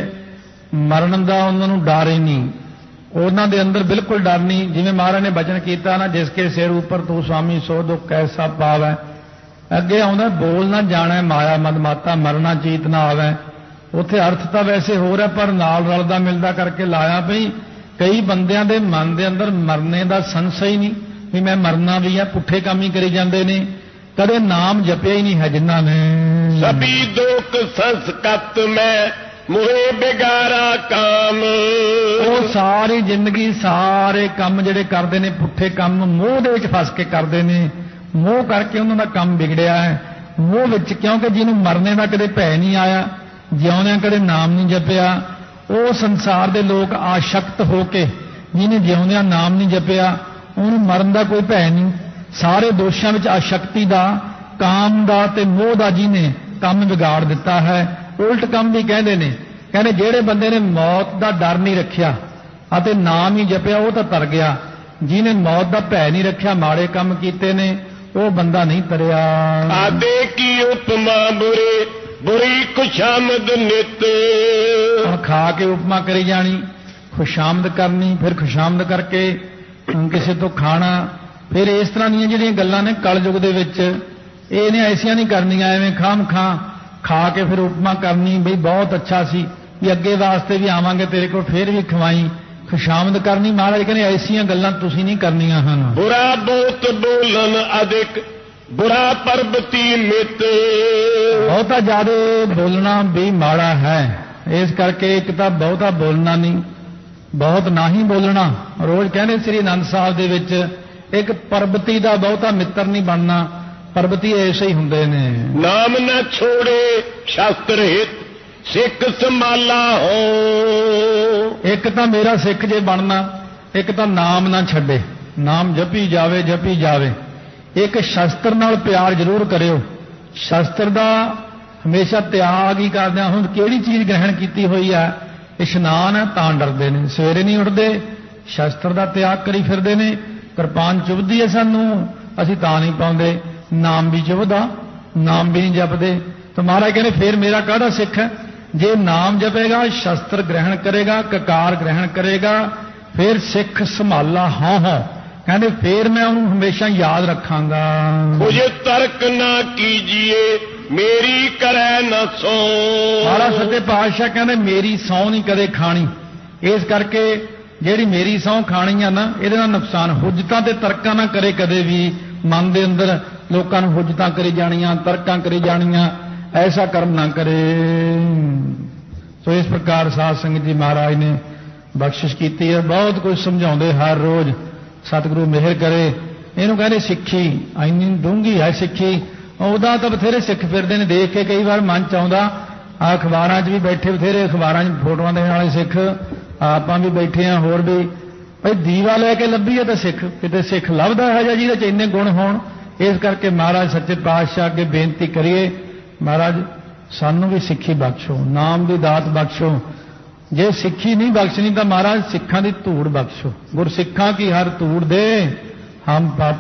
ਮਰਨ ਦਾ ਉਹਨਾਂ ਨੂੰ ਡਰ ਹੀ ਨਹੀਂ, ਉਹਨਾਂ ਦੇ ਅੰਦਰ ਬਿਲਕੁਲ ਡਰ ਨਹੀਂ। ਜਿਵੇਂ ਮਹਾਰਾਜ ਨੇ ਬਚਨ ਕੀਤਾ ਨਾ, ਜਿਸ ਕੇ ਸਿਰ ਉੱਪਰ ਤੂੰ ਸੁਆਮੀ ਸੋ ਦੁੱਖ ਕੈਸਾ ਪਾਵੈ। ਅੱਗੇ ਆਉਂਦਾ ਬੋਲ ਨਾ ਜਾਣੈ ਮਾਇਆ ਮਦ ਮਾਤਾ ਮਰਨਾ ਚੀਤ ਨਾ ਆਵੈ। ਉੱਥੇ ਅਰਥ ਤਾਂ ਵੈਸੇ ਹੋਰ ਹੈ, ਪਰ ਨਾਲ ਰਲਦਾ ਮਿਲਦਾ ਕਰਕੇ ਲਾਇਆ ਪਈ। ਕਈ ਬੰਦਿਆਂ ਦੇ ਮਨ ਦੇ ਅੰਦਰ ਮਰਨੇ ਦਾ ਸੰਸ਼ਾ ਹੀ ਨਹੀਂ ਵੀ ਮੈਂ ਮਰਨਾ ਵੀ ਆ, ਪੁੱਠੇ ਕੰਮ ਹੀ ਕਰੀ ਜਾਂਦੇ ਨੇ, ਕਦੇ ਨਾਮ ਜਪਿਆ ਹੀ ਨਹੀਂ ਹੈ ਜਿਨ੍ਹਾਂ ਨੇ। ਸਭੀ ਦੁਖ ਸੰਸਕਤ ਮੈਂ ਮੋਹਿ ਬਿਗਾਰਾ ਕਾਮ। ਉਹ ਸਾਰੀ ਜ਼ਿੰਦਗੀ ਸਾਰੇ ਕੰਮ ਜਿਹੜੇ ਕਰਦੇ ਨੇ ਪੁੱਠੇ ਕੰਮ, ਮੋਹ ਦੇ ਵਿੱਚ ਫਸ ਕੇ ਕਰਦੇ ਨੇ। ਮੋਹ ਕਰਕੇ ਉਹਨਾਂ ਦਾ ਕੰਮ ਵਿਗੜਿਆ ਹੈ, ਮੋਹ ਵਿੱਚ। ਕਿਉਂਕਿ ਜਿਹਨੂੰ ਮਰਨੇ ਦਾ ਕਦੇ ਭੈ ਨਹੀਂ ਆਇਆ, ਜਿਉਂਦਿਆਂ ਕਦੇ ਨਾਮ ਨਹੀਂ ਜਪਿਆ, ਉਹ ਸੰਸਾਰ ਦੇ ਲੋਕ ਆਸ਼ਕਤ ਹੋ ਕੇ, ਜਿਹਨੇ ਜਿਉਂਦਿਆਂ ਨਾਮ ਨਹੀਂ ਜਪਿਆ ਉਹਨੂੰ ਮਰਨ ਦਾ ਕੋਈ ਭੈ ਨਹੀਂ। ਸਾਰੇ ਦੋਸ਼ਾਂ ਵਿੱਚ ਆਸ਼ਕਤੀ ਦਾ, ਕਾਮ ਦਾ ਤੇ ਮੋਹ ਦਾ ਜਿਹਨੇ ਕੰਮ ਵਿਗਾੜ ਦਿੱਤਾ ਹੈ। ਉਲਟ ਕੰਮ ਵੀ ਕਹਿੰਦੇ ਨੇ, ਕਹਿੰਦੇ ਜਿਹੜੇ ਬੰਦੇ ਨੇ ਮੌਤ ਦਾ ਡਰ ਨਹੀਂ ਰੱਖਿਆ ਅਤੇ ਨਾਮ ਹੀ ਜਪਿਆ ਉਹ ਤਾਂ ਤਰ ਗਿਆ। ਜਿਹਨੇ ਮੌਤ ਦਾ ਭੈ ਨਹੀਂ ਰੱਖਿਆ, ਮਾੜੇ ਕੰਮ ਕੀਤੇ ਨੇ, ਉਹ ਬੰਦਾ ਨਹੀਂ ਤਰਿਆ। ਆਦੇ ਕੀ ਉਪਮਾ ਬੁਰੇ ਬੁਰੀ ਖੁਸ਼ਾਮਦ ਨਿਤ। ਹੁਣ ਖਾ ਕੇ ਉਪਮਾ ਕਰੀ ਜਾਣੀ, ਖੁਸ਼ਾਮਦ ਕਰਨੀ, ਫਿਰ ਖੁਸ਼ਾਮਦ ਕਰਕੇ ਕਿਸੇ ਤੋਂ ਖਾਣਾ। ਫਿਰ ਇਸ ਤਰ੍ਹਾਂ ਦੀਆਂ ਜਿਹੜੀਆਂ ਗੱਲਾਂ ਨੇ ਕਲਯੁਗ ਦੇ ਵਿੱਚ, ਇਹਨੇ ਐਸੀਆਂ ਨਹੀਂ ਕਰਨੀਆਂ। ਐਵੇਂ ਖਾਮ ਖਾਂ ਖਾ ਕੇ ਫਿਰ ਉਪਮਾ ਕਰਨੀ, ਬਈ ਬਹੁਤ ਅੱਛਾ ਸੀ, ਵੀ ਅੱਗੇ ਵਾਸਤੇ ਵੀ ਆਵਾਂਗੇ ਤੇਰੇ ਕੋਲ, ਫਿਰ ਵੀ ਖਵਾਈ, ਖੁਸ਼ਾਮਦ ਕਰਨੀ। ਮਹਾਰਾਜ ਕਹਿੰਦੇ ਐਸੀਆਂ ਗੱਲਾਂ ਤੁਸੀਂ ਨਹੀਂ ਕਰਨੀਆਂ ਹਨ। ਬੁਰਾ ਬਹੁਤ ਬੋਲਨ ਅਧਿਕ ਬੁਰਾ ਪਰਬਤੀ ਮਿਤ। ਬਹੁਤਾ ਜ਼ਿਆਦਾ ਬੋਲਣਾ ਵੀ ਮਾੜਾ ਹੈ, ਇਸ ਕਰਕੇ ਇੱਕ ਤਾਂ ਬਹੁਤਾ ਬੋਲਣਾ ਨਹੀਂ, ਬਹੁਤ ਨਾ ਹੀ ਬੋਲਣਾ। ਰੋਜ਼ ਕਹਿੰਦੇ ਸ੍ਰੀ ਅਨੰਦ ਸਾਹਿਬ ਦੇ ਵਿੱਚ, ਇੱਕ ਪਰਬਤੀ ਦਾ ਬਹੁਤਾ ਮਿੱਤਰ ਨਹੀਂ ਬਣਨਾ। ਪਰਬਤੀ ਐਸੇ ਹੀ ਹੁੰਦੇ ਨੇ। ਨਾਮ ਨਾ ਛੋੜੇ ਸ਼ਾਸਤਰ ਹਿਤ ਸਿੱਖ ਸੰਭਾਲਾ ਹੋ। ਇੱਕ ਤਾਂ ਮੇਰਾ ਸਿੱਖ ਜੇ ਬਣਨਾ, ਇੱਕ ਤਾਂ ਨਾਮ ਨਾ ਛੱਡੇ, ਨਾਮ ਜਪੀ ਜਾਵੇ ਜਪੀ ਜਾਵੇ। ਇੱਕ ਸ਼ਸਤਰ ਨਾਲ ਪਿਆਰ ਜ਼ਰੂਰ ਕਰਿਓ। ਸ਼ਸਤਰ ਦਾ ਹਮੇਸ਼ਾ ਤਿਆਗ ਹੀ ਕਰਦੇ। ਹੁਣ ਕਿਹੜੀ ਚੀਜ਼ ਗ੍ਰਹਿਣ ਕੀਤੀ ਹੋਈ ਹੈ? ਇਸ਼ਨਾਨ ਹੈ ਤਾਂ ਡਰਦੇ ਨੇ, ਸਵੇਰੇ ਨਹੀਂ ਉੱਠਦੇ, ਸ਼ਸਤਰ ਦਾ ਤਿਆਗ ਕਰੀ ਫਿਰਦੇ ਨੇ। ਕਿਰਪਾਨ ਚੁਭਦੀ ਹੈ ਸਾਨੂੰ, ਅਸੀਂ ਤਾਂ ਨਹੀਂ ਪਾਉਂਦੇ। ਨਾਮ ਵੀ ਚੁਭਦਾ, ਨਾਮ ਵੀ ਨਹੀਂ ਜਪਦੇ। ਤਾਂ ਮਹਾਰਾਜ ਕਹਿੰਦੇ ਫਿਰ ਮੇਰਾ ਕਾਹਦਾ ਸਿੱਖ ਹੈ? ਜੇ ਨਾਮ ਜਪੇਗਾ, ਸ਼ਸਤਰ ਗ੍ਰਹਿਣ ਕਰੇਗਾ, ਕਕਾਰ ਗ੍ਰਹਿਣ ਕਰੇਗਾ, ਫਿਰ ਸਿੱਖ ਸੰਭਾਲਾ ਹਾਂ ਹਾਂ। ਕਹਿੰਦੇ ਫਿਰ ਮੈਂ ਉਹਨੂੰ ਹਮੇਸ਼ਾ ਯਾਦ ਰੱਖਾਂਗਾ। ਮੁਝੇ ਤਰਕ ਨਾ ਕੀਜੀਏ ਮੇਰੀ ਕਰੈ ਨ ਸੋ। ਮਹਾਰਾਜ ਸੱਚੇ ਪਾਤਸ਼ਾਹ ਕਹਿੰਦੇ ਮੇਰੀ ਸਹੁੰ ਨਹੀਂ ਕਦੇ ਖਾਣੀ। ਇਸ ਕਰਕੇ ਜਿਹੜੀ ਮੇਰੀ ਸਹੁੰ ਖਾਣੀ ਆ ਨਾ, ਇਹਦੇ ਨਾਲ ਨੁਕਸਾਨ। ਹੁਜਤਾਂ ਤੇ ਤਰਕਾਂ ਨਾ ਕਰੇ ਕਦੇ ਵੀ। ਮਨ ਦੇ ਅੰਦਰ ਲੋਕਾਂ ਨੂੰ ਹੁਜਤਾਂ ਕਰੀ ਜਾਣੀਆਂ, ਤਰਕਾਂ ਕਰੀ ਜਾਣੀਆਂ, ਐਸਾ ਕਰਮ ਨਾ ਕਰੇ। ਸੋ ਇਸ ਪ੍ਰਕਾਰ ਸਾਧ ਸੰਗਤ ਜੀ ਮਹਾਰਾਜ ਨੇ ਬਖਸ਼ਿਸ਼ ਕੀਤੀ ਹੈ। ਬਹੁਤ ਕੁਝ ਸਮਝਾਉਂਦੇ ਹਰ ਰੋਜ਼। ਸਤਿਗੁਰੂ ਮਿਹਰ ਕਰੇ। ਇਹਨੂੰ ਕਹਿੰਦੇ ਸਿੱਖੀ ਇੰਨੀ ਡੂੰਘੀ ਹੈ ਸਿੱਖੀ। ਉਹਦਾ ਤਾਂ ਬਥੇਰੇ ਸਿੱਖ ਫਿਰਦੇ ਨੇ, ਦੇਖ ਕੇ ਕਈ ਵਾਰ ਮਨ ਚ ਆਉਂਦਾ। ਆ ਅਖਬਾਰਾਂ 'ਚ ਵੀ ਬੈਠੇ ਬਥੇਰੇ, ਅਖਬਾਰਾਂ 'ਚ ਫੋਟੋਆਂ ਦੇਣ ਵਾਲੇ ਸਿੱਖ, ਆਪਾਂ ਵੀ ਬੈਠੇ ਹਾਂ। ਹੋਰ ਵੀ ਭਾਈ ਦੀਵਾ ਲੈ ਕੇ ਲੱਭੀਏ ਤਾਂ ਸਿੱਖ, ਕਿਤੇ ਸਿੱਖ ਲੱਭਦਾ ਹੈ ਜਾਂ ਜਿਹਦੇ 'ਚ ਇੰਨੇ ਗੁਣ ਹੋਣ। ਇਸ ਕਰਕੇ ਮਹਾਰਾਜ ਸੱਚੇ ਪਾਤਸ਼ਾਹ ਅੱਗੇ ਬੇਨਤੀ ਕਰੀਏ, ਮਹਾਰਾਜ ਸਾਨੂੰ ਵੀ ਸਿੱਖੀ ਬਖਸ਼ੋ, ਨਾਮ ਦੀ ਦਾਤ ਬਖਸ਼ੋ। ਜੇ ਸਿੱਖੀ ਨਹੀਂ ਬਖਸ਼ਣੀ ਤਾਂ ਮਹਾਰਾਜ ਸਿੱਖਾਂ ਦੀ ਧੂੜ ਬਖਸ਼ੋ। ਗੁਰਸਿੱਖਾਂ ਕੀ ਹਰ ਧੂੜ ਦੇ ਹਮ ਪਾਪ